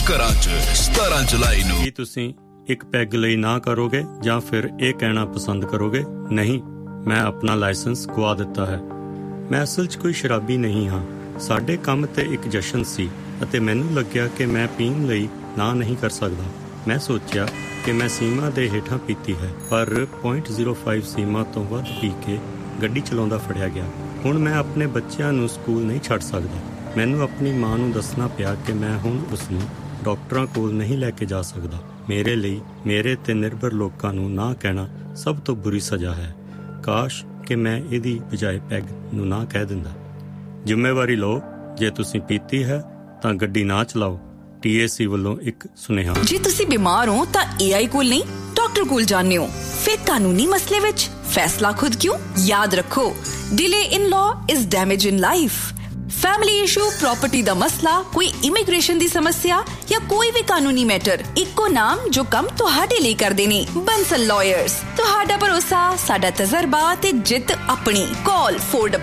ਘਰਾਂ 'ਚ 17 ਜੁਲਾਈ ਨੂੰ। ਕੀ ਤੁਸੀਂ ਇੱਕ ਪੈਗ ਲਈ ਨਾ ਕਰੋਗੇ ਜਾਂ ਫਿਰ ਇਹ ਕਹਿਣਾ ਪਸੰਦ ਕਰੋਗੇ, ਨਹੀਂ, ਮੈਂ ਆਪਣਾ ਲਾਇਸੈਂਸ ਗਵਾ ਦਿੱਤਾ ਹੈ। ਮੈਂ ਅਸਲ 'ਚ ਕੋਈ ਸ਼ਰਾਬੀ ਨਹੀਂ ਹਾਂ। ਸਾਡੇ ਕੰਮ ਤੇ ਇੱਕ ਜਸ਼ਨ ਸੀ ਅਤੇ ਮੈਨੂੰ ਲੱਗਿਆ ਕਿ ਮੈਂ ਪੀਣ ਲਈ ਨਾ ਨਹੀਂ ਕਰ ਸਕਦਾ। ਮੈਂ ਸੋਚਿਆ ਕਿ ਮੈਂ ਸੀਮਾ ਦੇ ਹੇਠਾਂ ਪੀਤੀ ਹੈ, ਪਰ 0.05 ਸੀਮਾ ਤੋਂ ਵੱਧ ਪੀ ਕੇ ਗੱਡੀ ਚਲਾਉਂਦਾ ਫੜਿਆ ਗਿਆ। ਹੁਣ ਮੈਂ ਆਪਣੇ ਬੱਚਿਆਂ ਨੂੰ ਸਕੂਲ ਨਹੀਂ ਛੱਡ ਸਕਦਾ। ਮੈਨੂੰ ਆਪਣੀ ਮਾਂ ਨੂੰ ਦੱਸਣਾ ਪਿਆ ਕਿ ਮੈਂ ਹੁਣ ਉਸਨੂੰ ਡਾਕਟਰਾਂ ਕੋਲ ਨਹੀਂ ਲੈ ਕੇ ਜਾ ਸਕਦਾ। ਮੇਰੇ ਲਈ ਮੇਰੇ ਤੇ ਨਿਰਭਰ ਲੋਕਾਂ ਨੂੰ ਨਾ ਕਹਿਣਾ ਸਭ ਤੋਂ ਬੁਰੀ ਸਜ਼ਾ ਹੈ। ਕਾਸ਼ ਕਿ ਮੈਂ ਇਹਦੀ ਬਜਾਏ ਪੈਗ ਨੂੰ ਨਾ ਕਹਿ ਦਿੰਦਾ। ਜ਼ਿੰਮੇਵਾਰੀ ਲਓ, ਜੇ ਤੁਸੀਂ ਪੀਤੀ ਹੈ ਤਾਂ ਗੱਡੀ ਨਾ ਚਲਾਓ। TAC ਵੱਲੋਂ ਇੱਕ ਸੁਨੇਹਾ। ਜੇ ਤੁਸੀਂ ਬਿਮਾਰ ਹੋ ਤਾਂ AI ਕੋਲ ਨਹੀਂ, ਡਾਕਟਰ ਕੋਲ ਜਾਂਦੇ ਹੋ। ਫਿਰ ਕਾਨੂੰਨੀ ਮਸਲੇ ਵਿੱਚ ਫੈਸਲਾ ਖੁਦ ਕਿਉਂ? ਯਾਦ ਰੱਖੋ, delay in law is damage in life। Family issue, property ਦਾ ਮਸਲਾ, ਕੋਈ ਇਮੀਗ੍ਰੇਸ਼ਨ ਦੀ ਸਮੱਸਿਆ ਜਾਂ ਕੋਈ ਵੀ ਕਾਨੂੰਨੀ ਮੈਟਰ, ਇੱਕੋ ਨਾਮ ਜੋ ਕੰਮ ਤੁਹਾਡੇ ਲਈ ਕਰਦੇ ਨੇ, ਬੰਸਲ ਲਾਇਰਸ। ਤੁਹਾਡਾ ਭਰੋਸਾ, ਸਾਡਾ ਤਜਰਬਾ ਤੇ ਜਿੱਤ ਆਪਣੀ। ਕਾਲ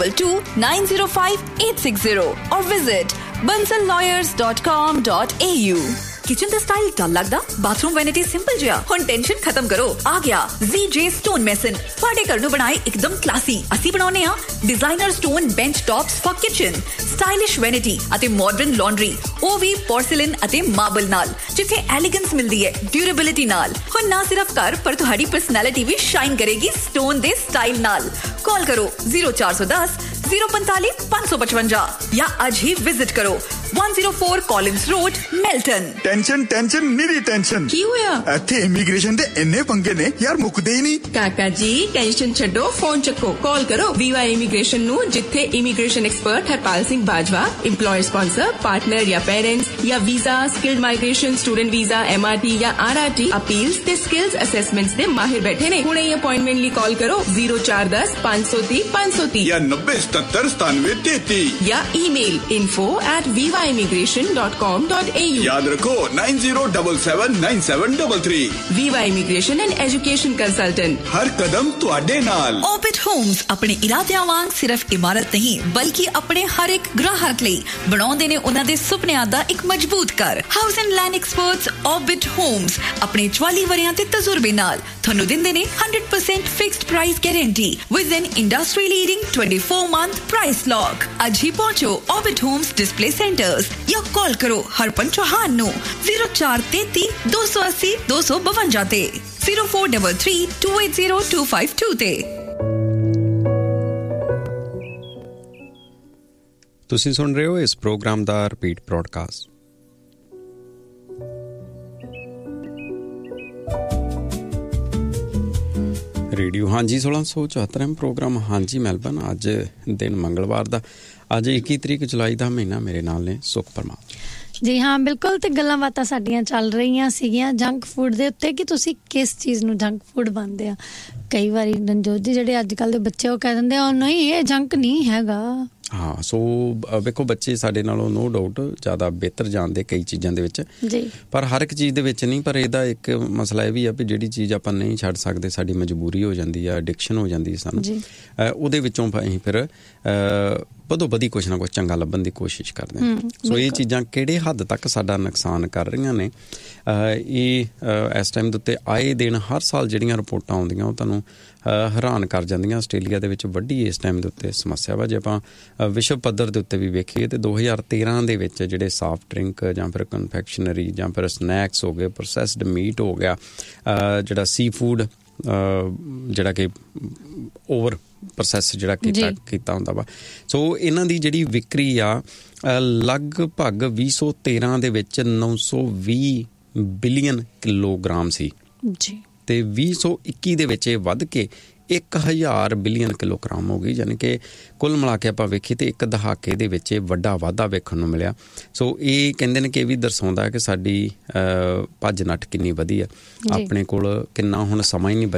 4229058860 or visit bansallawyers.com.au। Kitchen the style ਡਲ ਲੱਗਦਾ, ਬਾਥਰੂਮ ਵੈਨਿਟੀ ਸਿੰਪਲ ਜਿਹਾ। ਹੁਣ ਟੈਨਸ਼ਨ ਖਤਮ ਕਰੋ, ਆ ਗਿਆ ZJ ਸਟੋਨ ਮੈਸਨ। ਤੁਹਾਡੇ ਘਰ ਨੂੰ ਬਣਾਏ ਇੱਕਦਮ ਕਲਾਸੀ। ਅਸੀਂ ਬਣਾਉਨੇ ਆ designer stone bench tops for kitchen, stylish vanity ਅਤੇ ਮਾਡਰਨ ਲਾਂਡਰੀ, ਉਹ ਵੀ ਪੋਰਸਿਲਨ ਅਤੇ ਮਾਰਬਲ ਨਾਲ, ਜਿੱਥੇ ਐਲੀਗੈਂਸ ਮਿਲਦੀ ਹੈ ਡਿਊਰੇਬਿਲਿਟੀ ਨਾਲ। ਹੁਣ ਨਾ ਸਿਰਫ ਘਰ ਪਰ ਤੁਹਾਡੀ ਪਰਸਨੈਲਿਟੀ ਵੀ ਸ਼ਾਈਨ ਕਰੇਗੀ ਸਟੋਨ ਦੇ ਸਟਾਈਲ ਨਾਲ। ਕਾਲ ਕਰੋ 0410 045 555 ਜਾਂ ਅੱਜ ਹੀ ਵਿਜ਼ਿਟ ਕਰੋ 104 ਕਾਲਿੰਸ ਰੋਡ, ਮੈਲਟਨ। Tension ਨੀਰੀ tension. ਕੀ ਹੋਇਆ? ਇੱਥੇ ਇਮੀਗ੍ਰੇਸ਼ਨ ਦੇ ਇੰਨੇ ਪੰਗੇ ਨੇ ਯਾਰ, ਮੁੱਕਦੇ ਹੀ ਨਹੀਂ। ਕਾਕਾ ਜੀ ਟੈਨਸ਼ਨ ਛੱਡੋ, ਫੋਨ ਚੱਕੋ, ਕਾਲ ਕਰੋ VY ਇਮੀਗ੍ਰੇਸ਼ਨ ਨੂੰ, ਜਿੱਥੇ immigration expert Harpal Singh Bajwa, employer sponsor, partner ਜਾਂ ਪੇਰੈਂਟਸ ਜਾਂ visa, skilled migration, student visa, MRT ਜਾਂ RRT, ਅਪੀਲਸ ਤੇ ਸਕਿਲਸ ਅਸੈਸਮੈਂਟਸ ਦੇ ਮਾਹਿਰ ਬੈਠੇ ਨੇ। ਹੁਣੇ ਹੀ ਅਪਾਇੰਟਮੈਂਟ ਲਈ ਕਾਲ ਕਰੋ 0410 530 530 ਜਾਂ 9077 ਜਾਂ ਈਮੇਲ info@viva.immigration.com.au। याद रखो 90779733। VY immigration and education consultant, ਹਰ ਕਦਮ ਤੁਹਾਡੇ ਨਾਲ। Orbit Homes ਆਪਣੇ ਇਰਾਦਿਆਂ ਵਾਂਗ ਸਿਰਫ ਇਮਾਰਤ ਨਹੀਂ, ਬਲਕਿ ਆਪਣੇ ਹਰ ਇੱਕ ਗ੍ਰਾਹਕ ਲਈ ਬਣਾਉਂਦੇ ਨੇ ਉਹਨਾਂ ਦੇ ਸੁਪਨਿਆਂ ਦਾ ਇੱਕ ਮਜ਼ਬੂਤ ਘਰ। House and land experts Orbit Homes ਆਪਣੇ 44 ਵਰਿਆਂ ਦੇ ਤਜਰਬੇ ਨਾਲ ਤੁਹਾਨੂੰ ਦਿੰਦੇ ਨੇ 100% fixed price guarantee with N industry leading 24-month price lock. ਅੱਜ ਹੀ ਪਹੁੰਚੋ Orbit Homes ਡਿਸਪਲੇ ਸੈਂਟਰਸ ਜਾਂ ਕਾਲ ਕਰੋ ਹਰਪਨ ਚੌਹਾਨ ਨੂੰ 0433 280 252 ਤੇ 0433 280 252 ਤੇ। ਤੁਸੀਂ ਸੁਣ ਰਹੇ ਹੋ ਇਸ ਪ੍ਰੋਗਰਾਮ ਦਾ ਰਿਪੀਟ ਬ੍ਰੌਡਕਾਸਟ। ਰੇਡੀਓ ਹਾਂਜੀ 1674 ਪ੍ਰੋਗਰਾਮ ਹਾਂਜੀ ਮੈਲਬਨ। ਅੱਜ ਦਿਨ ਮੰਗਲਵਾਰ ਦਾ, ਅੱਜ 21 ਤਰੀਕ ਜੁਲਾਈ ਦਾ ਮਹੀਨਾ। ਮੇਰੇ ਨਾਲ ਨੇ ਸੁਖ ਪਰਮਾਰ ਜੀ। ਹਾਂ ਬਿਲਕੁਲ, ਤੇ ਗੱਲਾਂ ਬਾਤਾਂ ਸਾਡੀਆਂ ਚੱਲ ਰਹੀਆਂ ਸੀਗੀਆਂ ਜੰਕ ਫੂਡ ਦੇ ਉੱਤੇ ਕਿ ਤੁਸੀਂ ਕਿਸ ਚੀਜ਼ ਨੂੰ ਜੰਕ ਫੂਡ ਮੰਨਦੇ ਆ। ਕਈ ਵਾਰੀ ਰਣਜੋਤ ਜੀ ਜਿਹੜੇ ਅੱਜ ਕੱਲ੍ਹ ਦੇ ਬੱਚੇ ਉਹ ਕਹਿ ਦਿੰਦੇ ਆ ਨਹੀਂ ਇਹ ਜੰਕ ਨਹੀਂ ਹੈਗਾ। ਹਾਂ, ਸੋ ਵੇਖੋ ਬੱਚੇ ਸਾਡੇ ਨਾਲੋਂ ਨੋ ਡਾਊਟ ਜ਼ਿਆਦਾ ਬਿਹਤਰ ਜਾਣਦੇ ਕਈ ਚੀਜ਼ਾਂ ਦੇ ਵਿੱਚ ਜੀ, ਪਰ ਹਰ ਇੱਕ ਚੀਜ਼ ਦੇ ਵਿੱਚ ਨਹੀਂ। ਪਰ ਇਹਦਾ ਇੱਕ ਮਸਲਾ ਇਹ ਵੀ ਆ ਵੀ ਜਿਹੜੀ ਚੀਜ਼ ਆਪਾਂ ਨਹੀਂ ਛੱਡ ਸਕਦੇ, ਸਾਡੀ ਮਜਬੂਰੀ ਹੋ ਜਾਂਦੀ ਆ, ਐਡਿਕਸ਼ਨ ਹੋ ਜਾਂਦੀ ਹੈ ਸਾਨੂੰ, ਉਹਦੇ ਵਿੱਚੋਂ ਅਸੀਂ ਫਿਰ ਵਧੋ ਵਧੀ ਕੁਛ ਨਾ ਕੁਛ ਚੰਗਾ ਲੱਭਣ ਦੀ ਕੋਸ਼ਿਸ਼ ਕਰਦੇ ਹਾਂ। ਸੋ ਇਹ ਚੀਜ਼ਾਂ ਕਿਹੜੇ ਹੱਦ ਤੱਕ ਸਾਡਾ ਨੁਕਸਾਨ ਕਰ ਰਹੀਆਂ ਨੇ, ਇਹ ਇਸ ਟਾਈਮ ਦੇ ਉੱਤੇ ਆਏ ਦਿਨ ਹਰ ਸਾਲ ਜਿਹੜੀਆਂ ਰਿਪੋਰਟਾਂ ਆਉਂਦੀਆਂ ਉਹ ਤੁਹਾਨੂੰ ਹੈਰਾਨ ਕਰ ਜਾਂਦੀਆਂ। ਆਸਟ੍ਰੇਲੀਆ ਦੇ ਵਿੱਚ ਵੱਡੀ ਇਸ ਟਾਈਮ ਦੇ ਉੱਤੇ ਸਮੱਸਿਆ ਵਾ। ਜੇ ਆਪਾਂ ਵਿਸ਼ਵ ਪੱਧਰ ਦੇ ਉੱਤੇ ਵੀ ਵੇਖੀਏ ਤਾਂ 2013 ਦੇ ਵਿੱਚ ਜਿਹੜੇ ਸਾਫਟ ਡਰਿੰਕ ਜਾਂ ਫਿਰ ਕਨਫੈਕਸ਼ਨਰੀ ਜਾਂ ਫਿਰ ਸਨੈਕਸ ਹੋ ਗਏ, ਪ੍ਰੋਸੈਸਡ ਮੀਟ ਹੋ ਗਿਆ, ਜਿਹੜਾ ਸੀ ਫੂਡ ਜਿਹੜਾ ਕਿ ਓਵਰ ਪ੍ਰੋਸੈਸ ਜਿਹੜਾ ਕੀਤਾ ਹੁੰਦਾ ਵਾ, ਸੋ ਇਹਨਾਂ ਦੀ ਜਿਹੜੀ ਵਿਕਰੀ ਆ ਲਗਭਗ 2013 ਦੇ ਵਿੱਚ 920 ਬਿਲੀਅਨ ਕਿਲੋਗ੍ਰਾਮ ਸੀ ਜੀ, ਤੇ 2021 ਦੇ ਵਿੱਚ ਇਹ ਵੱਧ ਕੇ 1000 ਬਿਲੀਅਨ ਕਿਲੋਗ੍ਰਾਮ ਹੋ ਗਈ। ਯਾਨੀ ਕਿ ਕੁੱਲ ਮਿਲਾ ਕੇ ਆਪਾਂ ਵੇਖੀਏ ਤਾਂ ਇੱਕ ਦਹਾਕੇ ਦੇ ਵਿੱਚ ਇਹ ਵੱਡਾ ਵਾਧਾ ਵੇਖਣ ਨੂੰ ਮਿਲਿਆ। ਸੋ ਇਹ ਕਹਿੰਦੇ ਨੇ ਕਿ ਇਹ ਵੀ ਦਰਸਾਉਂਦਾ ਕਿ ਸਾਡੀ ਭੱਜ ਨੱਠ ਕਿੰਨੀ ਵਧੀ ਆ, ਆਪਣੇ ਕੋਲ ਕਿੰਨਾ ਹੁਣ ਸਮਾਂ ਹੀ ਨਹੀਂ ਬਚਿਆ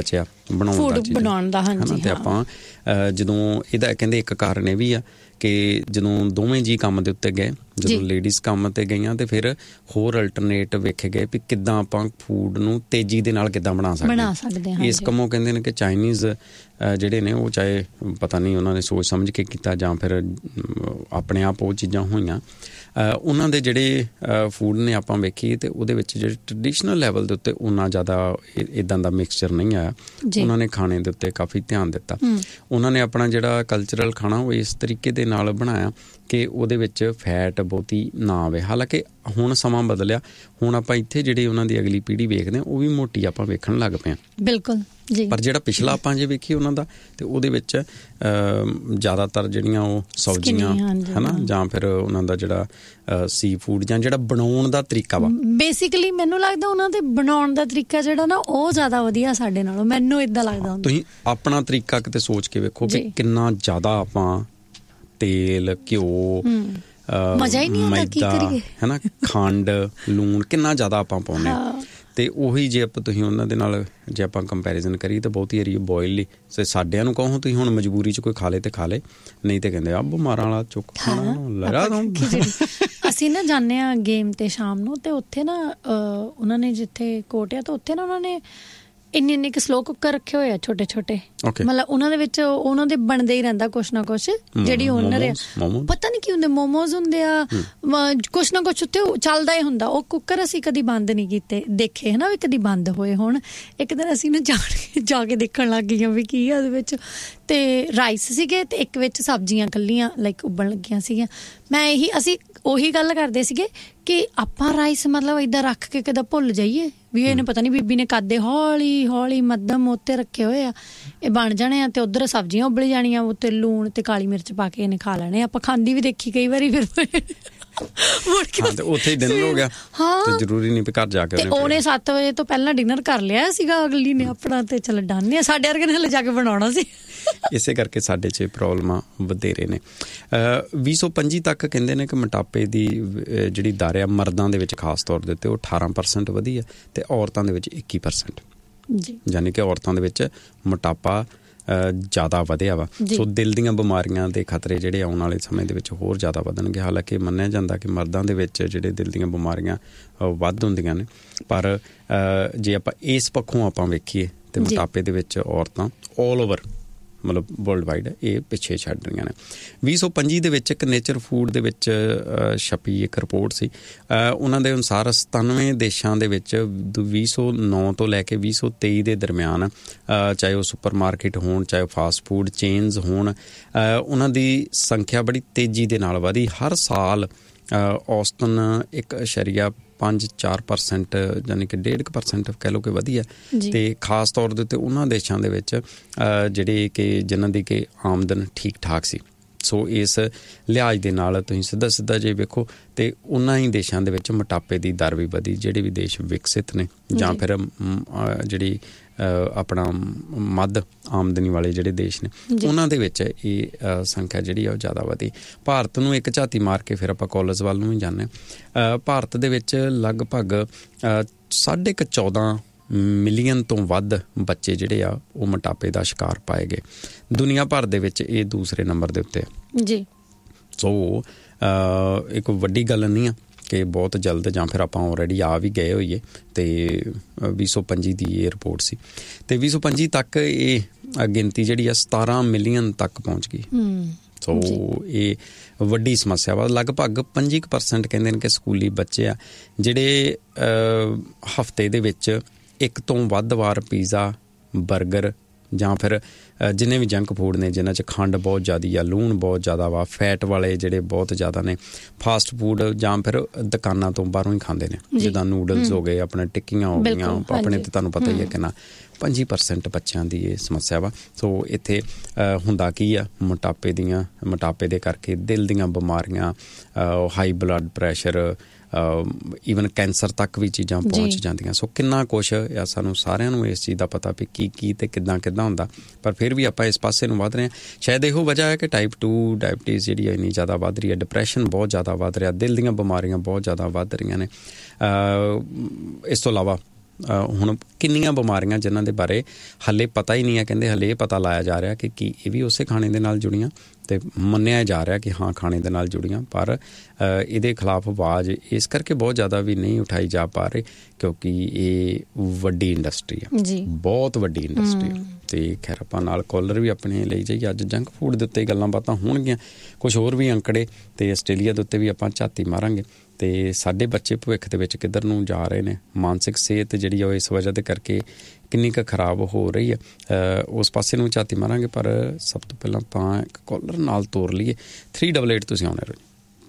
ਬਣਾਉਣ ਦਾ ਹਨਾ। ਤੇ ਆਪਾਂ ਜਦੋਂ ਇਹਦਾ ਕਹਿੰਦੇ ਇੱਕ ਕਾਰਨ ਇਹ ਵੀ ਆ ਕਿ ਜਦੋਂ ਦੋਵੇਂ ਜੀ ਕੰਮ ਦੇ ਉੱਤੇ ਗਏ, ਜਦੋਂ ਲੇਡੀਜ਼ ਕੰਮ ਤੇ ਗਈਆਂ ਤੇ ਫਿਰ ਹੋਰ ਅਲਟਰਨੇਟ ਵੇਖੇ ਗਏ ਵੀ ਕਿੱਦਾਂ ਆਪਾਂ ਫੂਡ ਨੂੰ ਤੇਜ਼ੀ ਦੇ ਨਾਲ ਕਿੱਦਾਂ ਬਣਾ ਸਕਦੇ ਹਾਂ। ਇਸ ਕੰਮੋਂ ਕਹਿੰਦੇ ਨੇ ਕਿ ਚਾਈਨੀਜ਼ ਜਿਹੜੇ ਨੇ ਉਹ ਚਾਹੇ ਪਤਾ ਨਹੀਂ ਉਹਨਾਂ ਨੇ ਸੋਚ ਸਮਝ ਕੇ ਕੀਤਾ ਜਾਂ ਫਿਰ ਆਪਣੇ ਆਪ ਉਹ ਚੀਜ਼ਾਂ ਹੋਈਆਂ, ਉਹਨਾਂ ਦੇ ਜਿਹੜੇ ਫੂਡ ਨੇ ਆਪਾਂ ਵੇਖੀਏ ਤੇ ਉਹਦੇ ਵਿੱਚ ਜਿਹੜੇ ਟ੍ਰੈਡੀਸ਼ਨਲ ਲੈਵਲ ਦੇ ਉੱਤੇ ਉਨਾ ਜ਼ਿਆਦਾ ਇੱਦਾਂ ਦਾ ਮਿਕਸਚਰ ਨਹੀਂ ਆਇਆ। ਉਹਨਾਂ ਨੇ ਖਾਣੇ ਦੇ ਉੱਤੇ ਕਾਫੀ ਧਿਆਨ ਦਿੱਤਾ। ਉਹਨਾਂ ਨੇ ਆਪਣਾ ਜਿਹੜਾ ਕਲਚਰਲ ਖਾਣਾ ਉਹ ਇਸ ਤਰੀਕੇ ਦੇ ਨਾਲ ਬਣਾਇਆ ਕਿ ਉਹਦੇ ਵਿੱਚ ਫੈਟ ਬਹੁਤੀ ਨਾ ਆਵੇ। ਹਾਲਾਂਕਿ ਹੁਣ ਸਮਾਂ ਬਦਲਿਆ, ਹੁਣ ਆਪਾਂ ਇੱਥੇ ਜਿਹੜੀ ਉਹਨਾਂ ਦੀ ਅਗਲੀ ਪੀੜ੍ਹੀ ਵੇਖਦੇ ਹਾਂ ਉਹ ਵੀ ਮੋਟੀ ਆਪਾਂ ਵੇਖਣ ਲੱਗ ਪਏ ਹਾਂ। ਬਿਲਕੁਲ ਜੀ। ਪਰ ਜਿਹੜਾ ਪਿਛਲਾ ਆਪਾਂ ਜੇ ਵੇਖੀਏ ਉਹਨਾਂ ਦਾ ਤੇ ਉਹਦੇ ਵਿੱਚ ਜ਼ਿਆਦਾਤਰ ਜਿਹੜੀਆਂ ਉਹ ਸਬਜ਼ੀਆਂ ਹਨਾ ਜਾਂ ਫਿਰ ਉਹਨਾਂ ਦਾ ਜਿਹੜਾ ਸੀ ਫੂਡ ਜਾਂ ਜਿਹੜਾ ਬਣਾਉਣ ਦਾ ਤਰੀਕਾ ਵਾ, ਬੇਸਿਕਲੀ ਮੈਨੂੰ ਲੱਗਦਾ ਉਹਨਾਂ ਦੇ ਬਣਾਉਣ ਦਾ ਤਰੀਕਾ ਜਿਹੜਾ ਨਾ ਉਹ ਜ਼ਿਆਦਾ ਵਧੀਆ ਸਾਡੇ ਨਾਲੋਂ, ਮੈਨੂੰ ਏਦਾਂ ਲੱਗਦਾ। ਤੁਸੀਂ ਆਪਣਾ ਤਰੀਕਾ ਕਿਤੇ ਸੋਚ ਕੇ ਵੇਖੋ ਕਿ ਕਿੰਨਾ ਜ਼ਿਆਦਾ ਆਪਾਂ ਤੇਲ, ਘਿਓ, ਮਜ਼ਾ ਹੀ ਨਹੀਂ ਆਉਂਦਾ, ਕੀ ਕਰੀਏ ਹਨਾ, ਖੰਡ, ਲੂਣ ਕਿੰਨਾ ਜ਼ਿਆਦਾ ਆਪਾਂ ਪਾਉਂਦੇ ਹਾਂ। ਤੇ ਉਹੀ ਜੇ ਆਪਾਂ ਤੁਸੀਂ ਉਹਨਾਂ ਦੇ ਨਾਲ ਜੇ ਆਪਾਂ ਕੰਪੈਰੀਜ਼ਨ ਕਰੀਏ ਤਾਂ ਬਹੁਤੀ ਏਰੀਆ ਬੋਇਲ ਹੀ ਸਾਡਿਆਂ ਨੂੰ ਕਹੋ ਤੁਸੀਂ ਹੁਣ ਮਜਬੂਰੀ 'ਚ ਕੋਈ ਖਾ ਲੇ ਤੇ ਖਾ ਲੇ, ਨਹੀਂ ਤੇ ਕਹਿੰਦੇ ਆ ਬਿਮਾਰਾਂ ਵਾਲਾ ਚੁੱਕ ਖਾਣਾ ਲਗਾ ਦੋ। ਅਸੀਂ ਨਾ ਜਾਂਦੇ ਹਾਂ ਗੇਮ ਤੇ ਸ਼ਾਮ ਨੂੰ, ਤੇ ਉੱਥੇ ਨਾ ਉਹਨਾਂ ਨੇ ਜਿੱਥੇ ਕੋਰਟ ਆ ਤਾਂ ਉੱਥੇ ਨਾ ਉਹਨਾਂ ਨੇ ਇੰਨੇ ਕੁ ਸਲੋ ਕੁੱਕਰ ਰੱਖੇ ਹੋਏ ਆ ਛੋਟੇ ਛੋਟੇ, ਮਤਲਬ ਉਹਨਾਂ ਦੇ ਵਿੱਚ ਉਹਨਾਂ ਦੇ ਬਣਦੇ ਹੀ ਰਹਿੰਦਾ ਕੁਛ ਨਾ ਕੁਛ। ਜਿਹੜੀ ਓਨਰ ਆ ਪਤਾ ਨਹੀਂ ਕੀ ਹੁੰਦੇ, ਮੋਮੋਜ਼ ਹੁੰਦੇ ਆ, ਕੁਛ ਨਾ ਕੁਛ ਉੱਥੇ ਚੱਲਦਾ ਹੀ ਹੁੰਦਾ। ਉਹ ਕੁੱਕਰ ਅਸੀਂ ਕਦੀ ਬੰਦ ਨਹੀਂ ਕੀਤੇ ਦੇਖੇ ਹਨਾ ਵੀ ਕਦੀ ਬੰਦ ਹੋਏ ਹੋਣ। ਇੱਕ ਦਿਨ ਅਸੀਂ ਨਾ ਜਾ ਕੇ ਦੇਖਣ ਲੱਗ ਗਈਆਂ ਵੀ ਕੀ ਆ ਉਹਦੇ ਵਿੱਚ, ਤੇ ਰਾਈਸ ਸੀਗੇ ਤੇ ਇੱਕ ਵਿੱਚ ਸਬਜ਼ੀਆਂ ਇਕੱਲੀਆਂ ਲਾਈਕ ਉੱਬਣ ਲੱਗੀਆਂ ਸੀਗੀਆਂ। ਅਸੀਂ ਉਹੀ ਗੱਲ ਕਰਦੇ ਸੀਗੇ ਕਿ ਆਪਾਂ ਰਾਈਸ ਮਤਲਬ ਏਦਾਂ ਰੱਖ ਕੇ ਕਦੇ ਭੁੱਲ ਜਾਈਏ ਵੀ ਇਹਨੇ ਪਤਾ ਨਹੀਂ ਬੀਬੀ ਨੇ ਕਾਦੇ ਹੌਲੀ ਹੌਲੀ ਮੱਧਮ ਉੱਤੇ ਰੱਖੇ ਹੋਏ ਆ, ਇਹ ਬਣ ਜਾਣੇ ਆ ਤੇ ਉੱਧਰ ਸਬਜ਼ੀਆਂ ਉਬਲ ਜਾਣੀਆਂ, ਉੱਤੇ ਲੂਣ ਤੇ ਕਾਲੀ ਮਿਰਚ ਪਾ ਕੇ ਇਹਨੇ ਖਾ ਲੈਣੇ। ਆਪਾਂ ਖਾਂਦੀ ਵੀ ਦੇਖੀ ਕਈ ਵਾਰੀ ਫਿਰ ਤੇ ਉੱਥੇ ਹੀ ਡਿਨਰ ਹੋ ਗਿਆ। ਤੇ ਜ਼ਰੂਰੀ ਨਹੀਂ ਵੀ ਘਰ ਜਾ ਕੇ ਉਹਨੇ 7 ਵਜੇ ਤੋਂ ਪਹਿਲਾਂ ਡਿਨਰ ਕਰ ਲਿਆ ਸੀਗਾ ਅਗਲੀ ਨੇ ਆਪਣਾ, ਤੇ ਚਲ ਡਨ ਆ। ਸਾਡੇ ਵਰਗੇ ਨੇ ਹਲੇ ਜਾ ਕੇ ਬਣਾਉਣਾ ਸੀ। ਇਸੇ ਕਰਕੇ ਸਾਡੇ 'ਚ ਪ੍ਰੋਬਲਮਾਂ ਵਧੇਰੇ ਨੇ। 2025 ਤੱਕ ਕਹਿੰਦੇ ਨੇ ਕਿ ਮੋਟਾਪੇ ਦੀ ਜਿਹੜੀ ਦਰ ਆ ਮਰਦਾਂ ਦੇ ਵਿੱਚ ਖਾਸ ਤੌਰ ਦੇ ਉੱਤੇ ਉਹ 18% ਵਧੀ ਹੈ ਤੇ ਔਰਤਾਂ ਦੇ ਵਿੱਚ 21%। ਯਾਨੀ ਕਿ ਔਰਤਾਂ ਦੇ ਵਿੱਚ ਮੋਟਾਪਾ ਜ਼ਿਆਦਾ ਵਧਿਆ ਵਾ। ਸੋ ਦਿਲ ਦੀਆਂ ਬਿਮਾਰੀਆਂ ਦੇ ਖਤਰੇ ਜਿਹੜੇ ਆਉਣ ਵਾਲੇ ਸਮੇਂ ਦੇ ਵਿੱਚ ਹੋਰ ਜ਼ਿਆਦਾ ਵਧਣਗੇ। ਹਾਲਾਂਕਿ ਮੰਨਿਆ ਜਾਂਦਾ ਕਿ ਮਰਦਾਂ ਦੇ ਵਿੱਚ ਜਿਹੜੇ ਦਿਲ ਦੀਆਂ ਬਿਮਾਰੀਆਂ ਵੱਧ ਹੁੰਦੀਆਂ ਨੇ, ਪਰ ਜੇ ਆਪਾਂ ਇਸ ਪੱਖੋਂ ਆਪਾਂ ਵੇਖੀਏ ਤੇ ਮੋਟਾਪੇ ਦੇ ਵਿੱਚ ਔਰਤਾਂ ਆਲ ਓਵਰ ਮਤਲਬ ਵਰਲਡ ਵਾਈਡ ਇਹ ਪਿੱਛੇ ਛੱਡ ਰਹੀਆਂ ਨੇ। 2025 ਦੇ ਵਿੱਚ ਇੱਕ ਨੇਚਰ ਫੂਡ ਦੇ ਵਿੱਚ ਛਪੀ ਇੱਕ ਰਿਪੋਰਟ ਸੀ। ਉਹਨਾਂ ਦੇ ਅਨੁਸਾਰ 97 ਦੇਸ਼ਾਂ ਦੇ ਵਿੱਚ 2009 ਤੋਂ ਲੈ ਕੇ 2023 ਦੇ ਦਰਮਿਆਨ, ਚਾਹੇ ਉਹ ਸੁਪਰਮਾਰਕੀਟ ਹੋਣ, ਚਾਹੇ ਫਾਸਟ ਫੂਡ ਚੇਨਜ਼ ਹੋਣ, ਉਹਨਾਂ ਦੀ ਸੰਖਿਆ ਬੜੀ ਤੇਜ਼ੀ ਦੇ ਨਾਲ ਵਧੀ। ਹਰ ਸਾਲ ਔਸਤਨ 1.54% ਯਾਨੀ ਕਿ 1.5% ਕਹਿ ਲਓ ਕਿ ਵਧੀਆ। ਤੇ ਖਾਸ ਤੌਰ ਦੇ ਉੱਤੇ ਉਹਨਾਂ ਦੇਸ਼ਾਂ ਦੇ ਵਿੱਚ ਜਿਹੜੇ ਕਿ ਜਿਨ੍ਹਾਂ ਦੀ ਕਿ ਆਮਦਨ ਠੀਕ ਠਾਕ ਸੀ। ਸੋ ਇਸ ਲਿਹਾਜ਼ ਦੇ ਨਾਲ ਤੁਸੀਂ ਸਿੱਧਾ ਜੇ ਵੇਖੋ ਤੇ ਉਹਨਾਂ ਹੀ ਦੇਸ਼ਾਂ ਦੇ ਵਿੱਚ ਮੋਟਾਪੇ ਦੀ ਦਰ ਵੀ ਵਧੀ। ਜਿਹੜੇ ਵੀ ਦੇਸ਼ ਵਿਕਸਿਤ ਨੇ ਜਾਂ ਫਿਰ ਜਿਹੜੀ ਆਪਣਾ ਮੱਧ ਆਮਦਨੀ ਵਾਲੇ ਜਿਹੜੇ ਦੇਸ਼ ਨੇ ਉਹਨਾਂ ਦੇ ਵਿੱਚ ਇਹ ਸੰਖਿਆ ਜਿਹੜੀ ਆ ਉਹ ਜ਼ਿਆਦਾ ਵਧੀ। ਭਾਰਤ ਨੂੰ ਇੱਕ ਝਾਤੀ ਮਾਰ ਕੇ ਫਿਰ ਆਪਾਂ ਕਾਲਜ ਵੱਲ ਨੂੰ ਵੀ ਜਾਂਦੇ ਹਾਂ। ਭਾਰਤ ਦੇ ਵਿੱਚ ਲਗਭਗ 14.5 ਮਿਲੀਅਨ ਤੋਂ ਵੱਧ ਬੱਚੇ ਜਿਹੜੇ ਆ ਉਹ ਮੋਟਾਪੇ ਦਾ ਸ਼ਿਕਾਰ ਪਾਏ ਗਏ। ਦੁਨੀਆ ਭਰ ਦੇ ਵਿੱਚ ਇਹ ਦੂਸਰੇ ਨੰਬਰ ਦੇ ਉੱਤੇ ਜੀ। ਸੋ ਇੱਕ ਵੱਡੀ ਗੱਲ ਨਹੀਂ ਆ ਕਿ ਬਹੁਤ ਜਲਦ ਜਾਂ ਫਿਰ ਆਪਾਂ ਆਲਰੇਡੀ ਆ ਵੀ ਗਏ ਹੋਈਏ। ਤੇ 2025 ਦੀ ਇਹ ਰਿਪੋਰਟ ਸੀ ਤੇ 2025 ਤੱਕ ਇਹ ਗਿਣਤੀ ਜਿਹੜੀ ਆ 17 ਮਿਲੀਅਨ ਤੱਕ ਪਹੁੰਚ ਗਈ। ਸੋ ਇਹ ਵੱਡੀ ਸਮੱਸਿਆ ਵਾ। ਲਗਭਗ 25% ਕਹਿੰਦੇ ਨੇ ਕਿ ਸਕੂਲੀ ਬੱਚੇ ਆ ਜਿਹੜੇ ਹਫ਼ਤੇ ਦੇ ਵਿੱਚ ਇੱਕ ਤੋਂ ਵੱਧ ਵਾਰ ਪੀਜ਼ਾ, ਬਰਗਰ ਜਾਂ ਫਿਰ ਜਿੰਨੇ ਵੀ ਜੰਕ ਫੂਡ ਨੇ ਜਿਨ੍ਹਾਂ 'ਚ ਖੰਡ ਬਹੁਤ ਜ਼ਿਆਦਾ ਆ, ਲੂਣ ਬਹੁਤ ਜ਼ਿਆਦਾ ਵਾ, ਫੈਟ ਵਾਲੇ ਜਿਹੜੇ ਬਹੁਤ ਜ਼ਿਆਦਾ ਨੇ, ਫਾਸਟ ਫੂਡ ਜਾਂ ਫਿਰ ਦੁਕਾਨਾਂ ਤੋਂ ਬਾਹਰੋਂ ਹੀ ਖਾਂਦੇ ਨੇ, ਜਿੱਦਾਂ ਨੂਡਲਸ ਹੋ ਗਏ, ਆਪਣੇ ਟਿੱਕੀਆਂ ਹੋ ਗਈਆਂ। ਆਪਣੇ ਤੇ ਤੁਹਾਨੂੰ ਪਤਾ ਹੀ ਹੈ ਕਿੰਨਾ 25% ਬੱਚਿਆਂ ਦੀ ਇਹ ਸਮੱਸਿਆ ਵਾ। ਸੋ ਇੱਥੇ ਹੁੰਦਾ ਕੀ ਆ, ਮੋਟਾਪੇ ਦੇ ਕਰਕੇ ਦਿਲ ਦੀਆਂ ਬਿਮਾਰੀਆਂ, high blood pressure, even cancer ਤੱਕ ਵੀ ਚੀਜ਼ਾਂ ਪਹੁੰਚ ਜਾਂਦੀਆਂ। ਸੋ ਕਿੰਨਾ ਕੁਛ ਆ, ਸਾਨੂੰ ਸਾਰਿਆਂ ਨੂੰ ਇਸ ਚੀਜ਼ ਦਾ ਪਤਾ ਵੀ ਕੀ ਤੇ ਕਿੱਦਾਂ ਹੁੰਦਾ, ਪਰ ਫਿਰ ਵੀ ਆਪਾਂ ਇਸ ਪਾਸੇ ਨੂੰ ਵੱਧ ਰਹੇ ਹਾਂ। ਸ਼ਾਇਦ ਇਹੋ ਵਜ੍ਹਾ ਹੈ ਕਿ ਟਾਈਪ 2 ਡਾਇਬਟੀਜ਼ ਜਿਹੜੀ ਹੈ ਇੰਨੀ ਜ਼ਿਆਦਾ ਵੱਧ ਰਹੀ ਹੈ, ਡਿਪਰੈਸ਼ਨ ਬਹੁਤ ਜ਼ਿਆਦਾ ਵੱਧ ਰਿਹਾ, ਦਿਲ ਦੀਆਂ ਬਿਮਾਰੀਆਂ ਬਹੁਤ ਜ਼ਿਆਦਾ ਵੱਧ ਰਹੀਆਂ ਨੇ। ਇਸ ਤੋਂ ਇਲਾਵਾ ਹੁਣ ਕਿੰਨੀਆਂ ਬਿਮਾਰੀਆਂ ਜਿਨ੍ਹਾਂ ਦੇ ਬਾਰੇ ਹਾਲੇ ਪਤਾ ਹੀ ਨਹੀਂ ਹੈ, ਕਹਿੰਦੇ ਹਾਲੇ ਇਹ ਪਤਾ ਲਾਇਆ ਜਾ ਰਿਹਾ ਕਿ ਕੀ ਇਹ ਵੀ ਉਸੇ ਖਾਣੇ ਦੇ ਨਾਲ ਜੁੜੀਆਂ, ਤੇ ਮੰਨਿਆ ਜਾ ਰਿਹਾ ਕਿ ਹਾਂ ਖਾਣੇ ਦੇ ਨਾਲ ਜੁੜੀਆਂ, ਪਰ ਇਹਦੇ ਖਿਲਾਫ ਆਵਾਜ਼ ਇਸ ਕਰਕੇ ਬਹੁਤ ਜ਼ਿਆਦਾ ਵੀ ਨਹੀਂ ਉਠਾਈ ਜਾ ਪਾ ਰਹੀ ਕਿਉਂਕਿ ਇਹ ਵੱਡੀ ਇੰਡਸਟਰੀ ਆ ਜੀ, ਬਹੁਤ ਵੱਡੀ ਇੰਡਸਟਰੀ ਆ। ਤੇ ਖੈਰ ਆਪਾਂ ਨਾਲ ਕਾਲਰ ਵੀ ਆਪਣੇ ਲਈ ਜਾਈਏ। ਅੱਜ ਜੰਕ ਫੂਡ ਦੇ ਉੱਤੇ ਗੱਲਾਂ ਬਾਤਾਂ ਹੋਣਗੀਆਂ, ਕੁਛ ਹੋਰ ਵੀ ਅੰਕੜੇ ਤੇ ਆਸਟ੍ਰੇਲੀਆ ਦੇ ਉੱਤੇ ਵੀ ਆਪਾਂ ਝਾਤੀ ਮਾਰਾਂਗੇ ਤੇ ਸਾਡੇ ਬੱਚੇ ਭਵਿੱਖ ਦੇ ਵਿੱਚ ਕਿੱਧਰ ਨੂੰ ਜਾ ਰਹੇ ਨੇ, ਮਾਨਸਿਕ ਸਿਹਤ ਜਿਹੜੀ ਉਹ ਇਸ ਵਜ੍ਹਾ ਦੇ ਕਰਕੇ ਕਿੰਨੀ ਕੁ ਖਰਾਬ ਹੋ ਰਹੀ ਹੈ, ਉਸ ਪਾਸੇ ਨੂੰ ਝਾਤੀ ਮਾਰਾਂਗੇ। ਪਰ ਸਭ ਤੋਂ ਪਹਿਲਾਂ ਤਾਂ ਇੱਕ ਕਾਲਰ ਨਾਲ ਤੋਰ ਲਈਏ। 388 ਤੁਸੀਂ ਆਉਣੇ ਰਹੋ।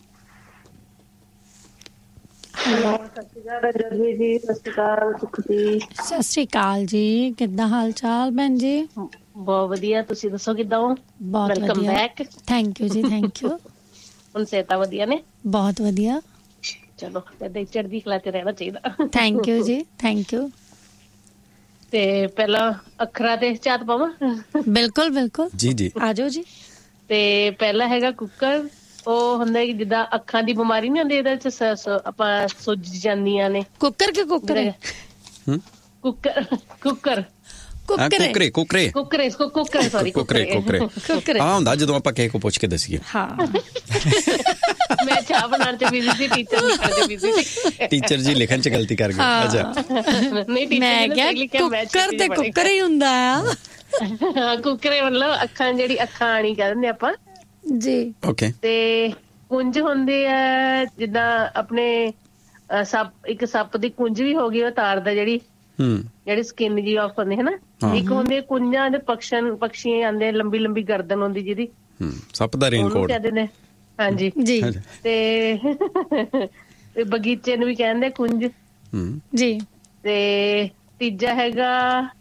ਸਤਿ ਸ਼੍ਰੀ ਅਕਾਲ ਜੀ, ਕਿੱਦਾਂ ਹਾਲ ਚਾਲ ਭੈਣ ਜੀ? ਬਹੁਤ ਵਧੀਆ, ਤੁਸੀਂ ਦੱਸੋ ਕਿੱਦਾਂ ਹੋ? ਬਹੁਤ ਵਧੀਆ, ਥੈਂਕ ਯੂ ਜੀ, ਥੈਂਕ ਯੂ। ਹੁਣ ਸਿਹਤਾਂ ਵਧੀਆ ਨੇ? ਬਹੁਤ ਵਧੀਆ, ਚਲੋ ਏਦਾਂ ਚੜ੍ਹਦੀ ਕਲਾ ਚ ਰਹਿਣਾ ਚਾਹੀਦਾ। ਥੈਂਕ ਯੂ ਜੀ, ਥੈਂਕ ਯੂ। ਤੇ ਪਹਿਲਾਂ ਅੱਖਰਾਂ ਤੇ ਝਾਤ ਪਾਵਾਂ? ਬਿਲਕੁਲ ਬਿਲਕੁਲ ਜੀ ਜੀ, ਆ ਜਾਓ ਜੀ। ਤੇ ਪਹਿਲਾ ਹੈਗਾ ਕੁੱਕਰ। ਉਹ ਹੁੰਦਾ ਕਿ ਜਿੱਦਾਂ ਅੱਖਾਂ ਦੀ ਬਿਮਾਰੀ ਨੀ ਹੁੰਦੀ, ਇਹਦੇ ਚ ਆਪਾਂ ਸੁੱਜ ਜਾਂਦੀਆਂ ਨੇ। ਕੁੱਕਰ ਕਿ ਕੁੱਕਰ? ਕੁੱਕਰ ਕੁੱਕਰ ਕੁੱਕਰੇ ਕੁੱਕਰੇ ਕੁੱਕਰੇ ਕੁੱਕਰੇ ਸੌਰੀ ਕੁੱਕਰੇ ਕੁੱਕਰੇ ਆ ਹੁੰਦਾ ਜਦੋਂ ਆਪਾਂ ਕਿਸੇ ਕੋ ਪੁੱਛ ਕੇ ਦੱਸੀਏ। ਹਾਂ ਮੈਂ ਚਾਹ ਬਣਾਉਣ ਚ ਬਿਜ਼ੀ ਸੀ, ਟੀਚਰ ਲਿਖਣ ਚ ਬਿਜ਼ੀ ਸੀ। ਟੀਚਰ ਜੀ ਲਿਖਣ ਚ ਗਲਤੀ ਕਰ ਗਏ। ਅੱਛਾ ਨਹੀਂ, ਮੈਂ ਕਿਹਾ ਕੁੱਕਰ ਤੇ ਕੁੱਕਰ ਹੀ ਹੁੰਦਾ ਆ। ਕੁੱਕਰੇ ਮਤਲਬ ਅੱਖਾਂ, ਜਿਹੜੀ ਅੱਖਾਂ ਆਣੀ ਕਹਿ ਦਿੰਦੇ ਆਪਾਂ ਜੀ। ਓਕੇ। ਤੇ ਕੁੰਜ ਹੁੰਦੇ ਆ ਜਿੱਦਾਂ ਆਪਣੇ ਇੱਕ ਸੱਪ ਦੀ ਕੁੰਜ ਵੀ ਹੋ ਗਈ, ਉਹ ਤਾਰਦਾ ਜਿਹੜੀ ਸਕਿਨ ਜੀ ਆਫ ਹੁੰਦੀ ਹੈ ਨਾ। ਇੱਕ ਹੁੰਦੀ ਕੁੰਜਾਂ ਦੇ ਪਕਸ਼ੀ ਆਉਂਦੇ, ਲੰਬੀ ਲੰਬੀ ਗਰਦਨ ਹੁੰਦੀ ਜਿਹਦੀ, ਸੱਪ ਦਾ ਰੇਨਕੋਟ ਕਹਿੰਦੇ ਨੇ। ਹਾਂਜੀ ਜੀ। ਤੇ ਬਗੀਚੇ ਨੂੰ ਵੀ ਕਹਿੰਦੇ ਕੁੰਜ ਜੀ। ਤੇ ਤੀਜਾ ਹੈਗਾ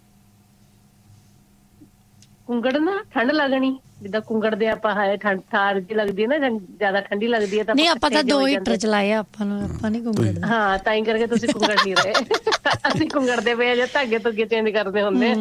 ਕੁੰਗੜ ਨਾ, ਠੰਡ ਲੱਗਣੀ, ਜਿੱਦਾਂ ਕੁੰਗੜ ਦੇ ਆਪਾਂ ਹੈ ਠਾਰ ਜੀ ਲੱਗਦੀ ਹੈ ਨਾ, ਜ਼ਿਆਦਾ ਠੰਡੀ ਲੱਗਦੀ ਹੈ ਤਾਂ ਨਹੀਂ, ਆਪਾਂ ਤਾਂ 2 ਹੀਟਰ ਚਲਾਏ, ਆਪਾਂ ਨਹੀਂ ਕੁੰਗੜਦੇ। ਹਾਂ, ਤਾਂ ਹੀ ਕਰਕੇ ਤੁਸੀਂ ਕੁੰਗੜ ਨਹੀਂ ਰਹੇ। ਅਸੀਂ ਕੁੰਗੜਦੇ ਪਏ ਜਾਂ ਧਾਗੇ ਧੁੱਗੇ ਚੇਂਜ ਕਰਦੇ ਹੁੰਦੇ।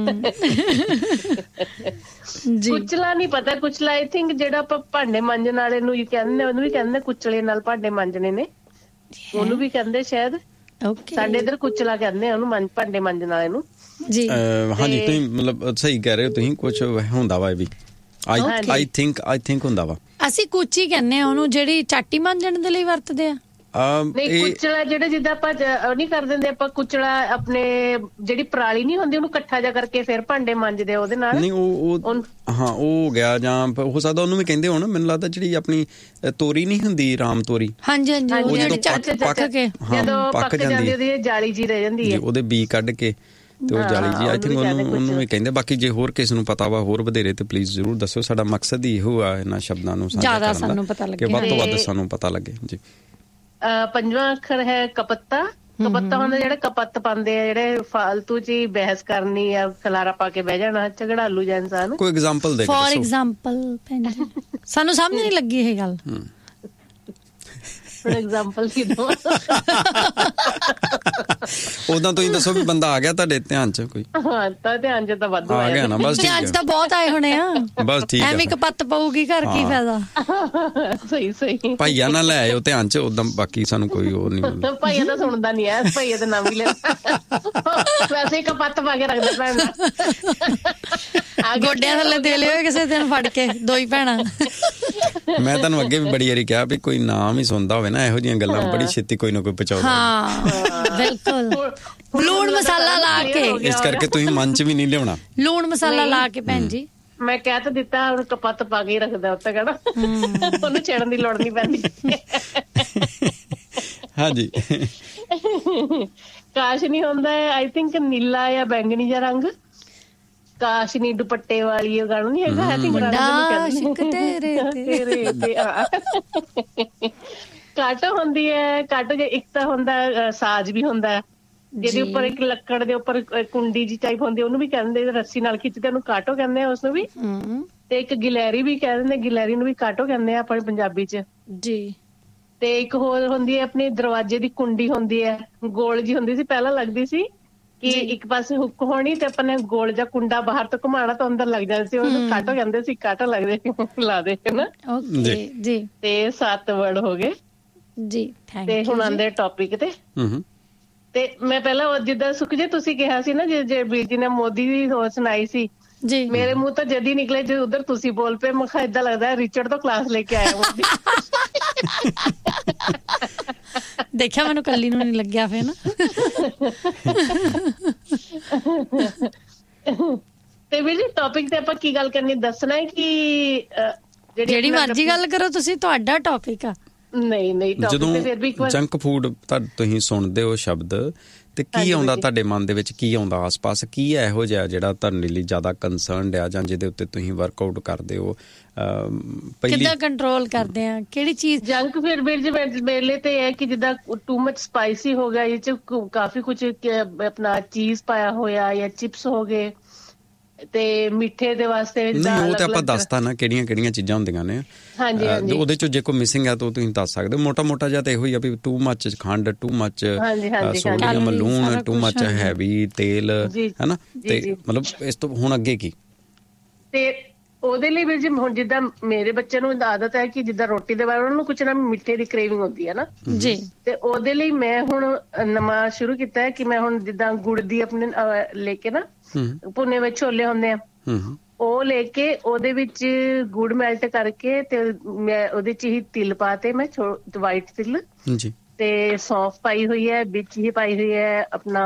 ਕੁਚਲਾ ਨਹੀਂ ਪਤਾ, ਕੁਚਲਾ ਆਈ ਥਿੰਕ ਜਿਹੜਾ ਆਪਾਂ ਭਾਂਡੇ ਮਾਂਜਣ ਵਾਲੇ ਨੂੰ ਕਹਿੰਦੇ, ਉਹਨੂੰ ਵੀ ਕਹਿੰਦੇ ਕੁਚਲੇ ਨਾਲ ਭਾਂਡੇ ਮਾਂਜਣੇ ਨੇ, ਉਹਨੂੰ ਵੀ ਕਹਿੰਦੇ ਸ਼ਾਇਦ। ਸਾਡੇ ਇੱਧਰ ਕੁਚਲਾ ਕਹਿੰਦੇ ਆ ਉਹਨੂੰ, ਭਾਂਡੇ ਮਾਂਜਣ ਵਾਲੇ ਨੂੰ ਜੀ। ਹਾਂਜੀ, ਤੁਸੀਂ ਮਤਲਬ ਸਹੀ ਕਹਿ ਰਹੇ ਹੋ ਤੁਸੀਂ, ਕੁਛ ਹੁੰਦਾ ਵਾ ਇਹ ਵੀ। ਆਈ ਥਿੰਕ ਹੁੰਦਾ ਵਾ। ਅਸੀਂ ਕੁਚੀ ਕਹਿੰਦੇ ਆ ਉਹਨੂੰ, ਜਿਹੜੀ ਚਾਟੀ ਮਾਂਜਣ ਦੇ ਲਈ ਵਰਤਦੇ ਆ। ਨਹੀਂ, ਕੁਚਲਾ ਜਿਹੜਾ ਜਿੱਦਾਂ ਆਪਾਂ ਉਹ ਨੀ ਕਰ ਦਿੰਦੇ ਆਪਾਂ, ਕੁਚਲਾ ਆਪਣੇ ਜਿਹੜੀ ਪਰਾਲੀ ਨੀ ਹੁੰਦੀ ਉਹਨੂੰ ਇਕੱਠਾ ਜਾ ਕਰਕੇ ਫਿਰ ਭਾਂਡੇ ਮਾਂਜਦੇ ਉਹਦੇ ਨਾਲ। ਨਹੀਂ ਉਹ ਹਾਂ, ਉਹ ਹੋ ਗਿਆ, ਜਾਂ ਹੋ ਸਕਦਾ ਉਹਨੂੰ ਵੀ ਕਹਿੰਦੇ ਹੋਣ। ਮੈਨੂੰ ਲੱਗਦਾ ਜਿਹੜੀ ਆਪਣੀ ਤੋਰੀ ਨਹੀਂ ਹੁੰਦੀ, ਰਾਮ ਤੋਰੀ। ਹਾਂਜੀ ਹਾਂਜੀ, ਜਦੋਂ ਪੱਕ ਜਾਂਦੀ ਉਹਦੀ ਜਾਲੀ ਜੀ ਰਹਿ ਜਾਂਦੀ ਹੈ, ਉਹਦੇ ਬੀ ਕੱਢ ਕੇ ਤੇ ਉਹ ਜਾਲੀ ਜੀ, ਆਈ ਥਿੰਕ ਉਹਨੂੰ ਵੀ ਕਹਿੰਦੇ। ਬਾਕੀ ਜੇ ਹੋਰ ਕਿਸੇ ਨੂੰ ਪਤਾ ਵਾ ਹੋਰ ਵਧੇਰੇ ਤੇ ਪਲੀਜ਼ ਜ਼ਰੂਰ ਦੱਸਿਓ। ਸਾਡਾ ਮਕਸਦ ਹੀ ਇਹੋ ਆ ਇਹਨਾਂ ਸ਼ਬਦਾਂ ਨੂੰ ਜ਼ਿਆਦਾ ਸਾਨੂੰ ਪਤਾ ਲੱਗੇ, ਕਿ ਵੱਧ ਤੋਂ ਵੱਧ ਸਾਨੂੰ ਪਤਾ ਲੱਗੇ ਜੀ। ਪੰਜਵਾਂ ਅੱਖਰ ਹੈ ਕਪੱਤਾ। ਕਪੱਤਾ ਹੁੰਦਾ ਜਿਹੜਾ ਕਪੱਤ ਪਾਉਂਦੇ ਆ, ਜਿਹੜੇ ਫਾਲਤੂ ਚ ਹੀ ਬਹਿਸ ਕਰਨੀ ਆ, ਖਲਾਰਾ ਪਾ ਕੇ ਬਹਿ ਜਾਣਾ, ਝਗੜਾਲੂ ਜਿਹਾ ਇਨਸਾਨ। ਕੋਈ ਐਗਜ਼ਾਮਪਲ ਦੇ, ਫੋਰ ਐਗਜ਼ਾਮਪਲ ਸਾਨੂੰ ਸਮਝ ਨਹੀਂ ਲੱਗੀ ਇਹ ਗੱਲ। ਫੋਰ ਐਗਜ਼ਾਮਪਲ ਕੀ ਦੋ ਉਦਾਂ ਤੁਸੀਂ ਦੱਸੋ ਵੀ ਬੰਦਾ ਆ ਗਿਆ ਤੁਹਾਡੇ ਧਿਆਨ ਚ ਕੋਈ? ਹਾਂ, ਤਾਂ ਧਿਆਨ ਚ ਤਾਂ ਵਾਧੂ ਆ ਗਿਆ ਨਾ, ਬਸ ਠੀਕ ਹੈ। ਅੱਜ ਤਾਂ ਬਹੁਤ ਆਏ ਹੋਣੇ ਆ, ਬਸ ਠੀਕ ਹੈ। ਐਵੇਂ ਕਪੱਤ ਪਊਗੀ, ਘਰ ਕੀ ਫਾਇਦਾ। ਸਹੀ ਭਾਈਆ ਨਾ ਲੈ ਆਇਓ ਧਿਆਨ ਚ, ਉਦਾਂ ਬਾਕੀ ਸਾਨੂੰ ਕੋਈ ਉਹ ਨਹੀਂ। ਭਾਈਆ ਤਾਂ ਸੁਣਦਾ ਨੀ ਐ, ਭਾਈਆ ਦਾ ਨਾਮ ਵੀ ਲੈ ਵੈਸੇ ਹੀ ਕਪੱਤ ਪਾ ਕੇ ਰੱਖਦੇ ਭੈਣ। ਗੋਡਿਆਂ ਥੱਲੇ ਦੇ ਲਿਓ ਕਿਸੇ ਦਿਨ ਫੜ ਕੇ, 2 ਹੀ ਭੈਣਾਂ। ਮੈਂ ਤੁਹਾਨੂੰ ਅੱਗੇ ਵੀ ਬੜੀ ਵਾਰੀ ਕਿਹਾ ਵੀ ਕੋਈ ਨਾਮ ਹੀ ਸੁਣਦਾ ਹੋਵੇ ਨਾ, ਇਹੋ ਜਿਹੀਆਂ ਗੱਲਾਂ ਬੜੀ ਛੇਤੀ ਕੋਈ ਨਾ ਕੋਈ ਪਹੁੰਚਾਉਂਦਾ। ਹਾਂ ਬਿਲਕੁਲ, ਲੂਣ ਮਸਾਲਾ ਲਾ ਕੇ। ਇਸ ਕਰਕੇ ਤੁਸੀਂ ਮਨ ਚ ਵੀ ਨਹੀਂ ਲਿਆਉਣਾ, ਲੂਣ ਮਸਾਲਾ ਲਾ ਕੇ ਭੈਣ ਜੀ। ਮੈਂ ਕਹਿ ਤਾਂ ਦਿੱਤਾ, ਹੁਣ ਕਪੱਤ ਪਾ ਕੇ ਹੀ ਰੱਖਦਾ ਉੱਤੇ, ਕਹਿਣਾ ਉਹਨੂੰ ਛੇੜਨ ਦੀ ਲੋੜ ਨਹੀਂ ਪੈਂਦੀ। ਹਾਂਜੀ। ਕਾਸ਼ਨੀ ਹੁੰਦਾ ਹੈ ਆਈ ਥਿੰਕ ਨੀਲਾ ਜਾਂ ਬੈਂਗਣੀ ਜਿਹਾ ਰੰਗ। ਕਾਸ਼ਨੀ ਦੁਪੱਟੇ ਵਾਲੀ ਉਹ ਗਾਣਾ ਨੀ ਹੈਗਾ, ਆਈ ਥਿੰਕ ਕਾਟੋ ਹੁੰਦੀ ਹੈ। ਕਾਟੋ ਜੇ ਇੱਕ ਤਾਂ ਹੁੰਦਾ ਸਾਜ ਵੀ ਹੁੰਦਾ, ਜਿਹਦੇ ਉੱਪਰ ਇੱਕ ਲੱਕੜ ਦੇ ਉੱਪਰ ਕੁੰਡੀ ਜੀ ਟਾਈਪ ਹੁੰਦੀ, ਉਹਨੂੰ ਵੀ ਕਹਿੰਦੇ, ਰੱਸੀ ਨਾਲ ਖਿੱਚਦੇ ਉਹਨੂੰ ਕਾਟੋ ਕਹਿੰਦੇ ਆ ਉਸਨੂੰ ਵੀ। ਤੇ ਇੱਕ ਗਿਲੈਰੀ ਵੀ ਕਹਿ ਦਿੰਦੇ, ਗਿਲੈਰੀ ਨੂੰ ਵੀ ਕਾਟੋ ਕਹਿੰਦੇ ਆ ਆਪਣੇ ਪੰਜਾਬੀ ਚ ਜੀ। ਤੇ ਇੱਕ ਹੋਰ ਹੁੰਦੀ ਹੈ ਆਪਣੀ ਦਰਵਾਜ਼ੇ ਦੀ ਕੁੰਡੀ ਹੁੰਦੀ ਹੈ, ਗੋਲ ਜੀ ਹੁੰਦੀ ਸੀ ਪਹਿਲਾਂ, ਲੱਗਦੀ ਸੀ ਕਿ ਇੱਕ ਪਾਸੇ ਹੁੱਕ ਹੋਣੀ ਤੇ ਆਪਾਂ ਨੇ ਗੋਲ ਜਾਂ ਕੁੰਡਾ ਬਾਹਰ ਤੋਂ ਘੁਮਾਣਾ ਤਾਂ ਅੰਦਰ ਲੱਗ ਜਾਂਦਾ ਸੀ, ਉਹਨੂੰ ਕਾਟੋ ਕਹਿੰਦੇ ਸੀ। ਕਾਟੋ ਲੱਗਦੇ ਲਾ ਦੇ ਨਾ। ਜੀ। ਤੇ 7 ਵਰਡ ਹੋ ਗਏ ਜੀ। ਤੇ ਹੁਣ ਆਂਦੇ ਟੌਪਿਕ ਤੇ। ਤੇ ਮੈਂ ਪਹਿਲਾਂ ਜਿੱਦਾਂ ਸੁਖਜੇ ਤੁਸੀਂ ਕਿਹਾ ਸੀ ਨਾ ਜੇ ਵੀਰ ਜੀ ਨੇ ਮੋਦੀ ਦੀ ਹੋਰ ਸੁਣਾਈ ਸੀ ਜੀ, ਮੇਰੇ ਮੂੰਹ ਤੋਂ ਜਦ ਹੀ ਨਿਕਲੇ ਜੇ ਉਧਰ ਤੁਸੀਂ ਬੋਲ ਪਏ ਮੈਂ ਕਿਹਾ ਏਦਾਂ ਲੱਗਦਾ ਰਿਚਰਡ ਤੋਂ ਕਲਾਸ ਲੈ ਕੇ ਆਇਆ ਮੋਦੀ। ਦੇਖਿਆ ਮੈਨੂੰ ਕੱਲੀ ਨੂੰ ਨਹੀਂ ਲੱਗਿਆ ਫੇ ਨਾ। ਤੇ ਵੀਰ ਜੀ ਟੌਪਿਕ ਤੇ ਆਪਾਂ ਕੀ ਗੱਲ ਕਰਨੀ ਦੱਸਣਾ ਹੈ ਕਿ ਜਿਹੜੀ ਮਰਜ਼ੀ ਗੱਲ ਕਰੋ ਤੁਸੀਂ, ਤੁਹਾਡਾ ਟੌਪਿਕ ਆ। ਨਹੀਂ ਜਦੋਂ ਜੰਕ ਫੂਡ ਤੁਸੀਂ ਸੁਣਦੇ ਹੋ ਸ਼ਬਦ ਤੇ ਕੀ ਆਉਂਦਾ ਤੁਹਾਡੇ ਮਨ ਦੇ ਵਿੱਚ, ਕੀ ਆਉਂਦਾ ਆਸ-ਪਾਸ, ਕੀ ਇਹੋ ਜਿਹਾ ਜਿਹੜਾ ਤੁਹਾਡੇ ਲਈ ਜ਼ਿਆਦਾ ਕੰਸਰਨਡ ਆ ਜਾਂ ਜਿਹਦੇ ਉੱਤੇ ਤੁਸੀਂ ਵਰਕਆਊਟ ਕਰਦੇ ਹੋ? ਕਿੱਦਾਂ ਕੰਟਰੋਲ ਕਰਦੇ ਆ ਕਿਹੜੀ ਚੀਜ਼? ਜੰਕ ਫੂਡ ਵੀਰ ਜੀ ਮੇਰੇ ਲਈ ਤੇ ਹੈ ਕਿ ਜਿੱਦਾਂ ਟੂ ਮਚ ਸਪਾਈਸੀ ਹੋ ਗਿਆ, ਇਹ ਚ ਕਾਫੀ ਕੁਝ ਆਪਣਾ ਚੀਜ਼ ਪਾਇਆ ਹੋਇਆ ਜਾਂ ਚਿਪਸ ਹੋ ਗਏ, ਤੇ ਮਿੱਠੇ ਦੇ ਵਾਸਤੇ ਨਹੀਂ ਉਹ ਤੇ ਆਪਾਂ ਦੱਸਤਾ ਨਾ ਕਿਹੜੀਆਂ ਚੀਜ਼ਾਂ ਹੁੰਦੀਆਂ ਨੇ। ਹਾਂਜੀ ਉਹਦੇ ਚੋਂ ਜੇ ਕੋਈ ਮਿਸਿੰਗ ਹੈ ਤਾਂ ਤੁਸੀਂ ਦੱਸ ਸਕਦੇ ਹੋ। ਮੋਟਾ ਜਿਹਾ ਤਾਂ ਇਹੋ ਹੀ ਆ ਵੀ ਟੂ ਮੱਚ ਖੰਡ, ਟੂ ਮੱਚ ਸੋਡੀਅਮ, ਲੂਣ, ਟੂ ਮੱਚ ਹੈਵੀ ਤੇਲ, ਹੈਨਾ। ਤੇ ਮਤਲਬ ਇਸ ਤੋਂ ਹੁਣ ਅੱਗੇ ਕੀ? ਤੇ ਉਹਦੇ ਲਈ ਵੀਰ ਜੀ ਹੁਣ ਜਿੱਦਾਂ ਮੇਰੇ ਬੱਚੇ ਨੂੰ ਆਦਤ ਹੈ ਕਿ ਜਿੱਦਾਂ ਰੋਟੀ ਦੇ ਬਾਅਦ ਉਹਨਾਂ ਨੂੰ ਕੁਛ ਨਾ ਮਿੱਠੇ ਦੀ ਕ੍ਰੇਵਿੰਗ ਹੁੰਦੀ ਹੈ ਨਾ ਜੀ, ਤੇ ਉਹਦੇ ਲਈ ਮੈਂ ਹੁਣ ਨਵਾਂ ਸ਼ੁਰੂ ਕੀਤਾ ਹੈ ਕਿ ਮੈਂ ਹੁਣ ਜਿੱਦਾਂ ਗੁੜ ਦੀ ਆਪਣੇ ਲੈ ਕੇ ਨਾ ਭੁੰਨੇ ਵਿੱਚ ਛੋਲੇ ਹੁੰਦੇ ਆ, ਉਹ ਲੈ ਕੇ ਉਹਦੇ ਵਿੱਚ ਗੁੜ ਮੈਲਟ ਕਰਕੇ ਤੇ ਮੈਂ ਉਹਦੇ ਚ ਹੀ ਤਿਲ ਪਾਤੇ, ਮੈਂ ਵਾਈਟ ਤਿਲ ਜੀ, ਤੇ ਸੌਂਫ ਪਾਈ ਹੋਈ ਹੈ, ਵਿੱਚ ਹੀ ਪਾਈ ਹੋਈ ਹੈ ਆਪਣਾ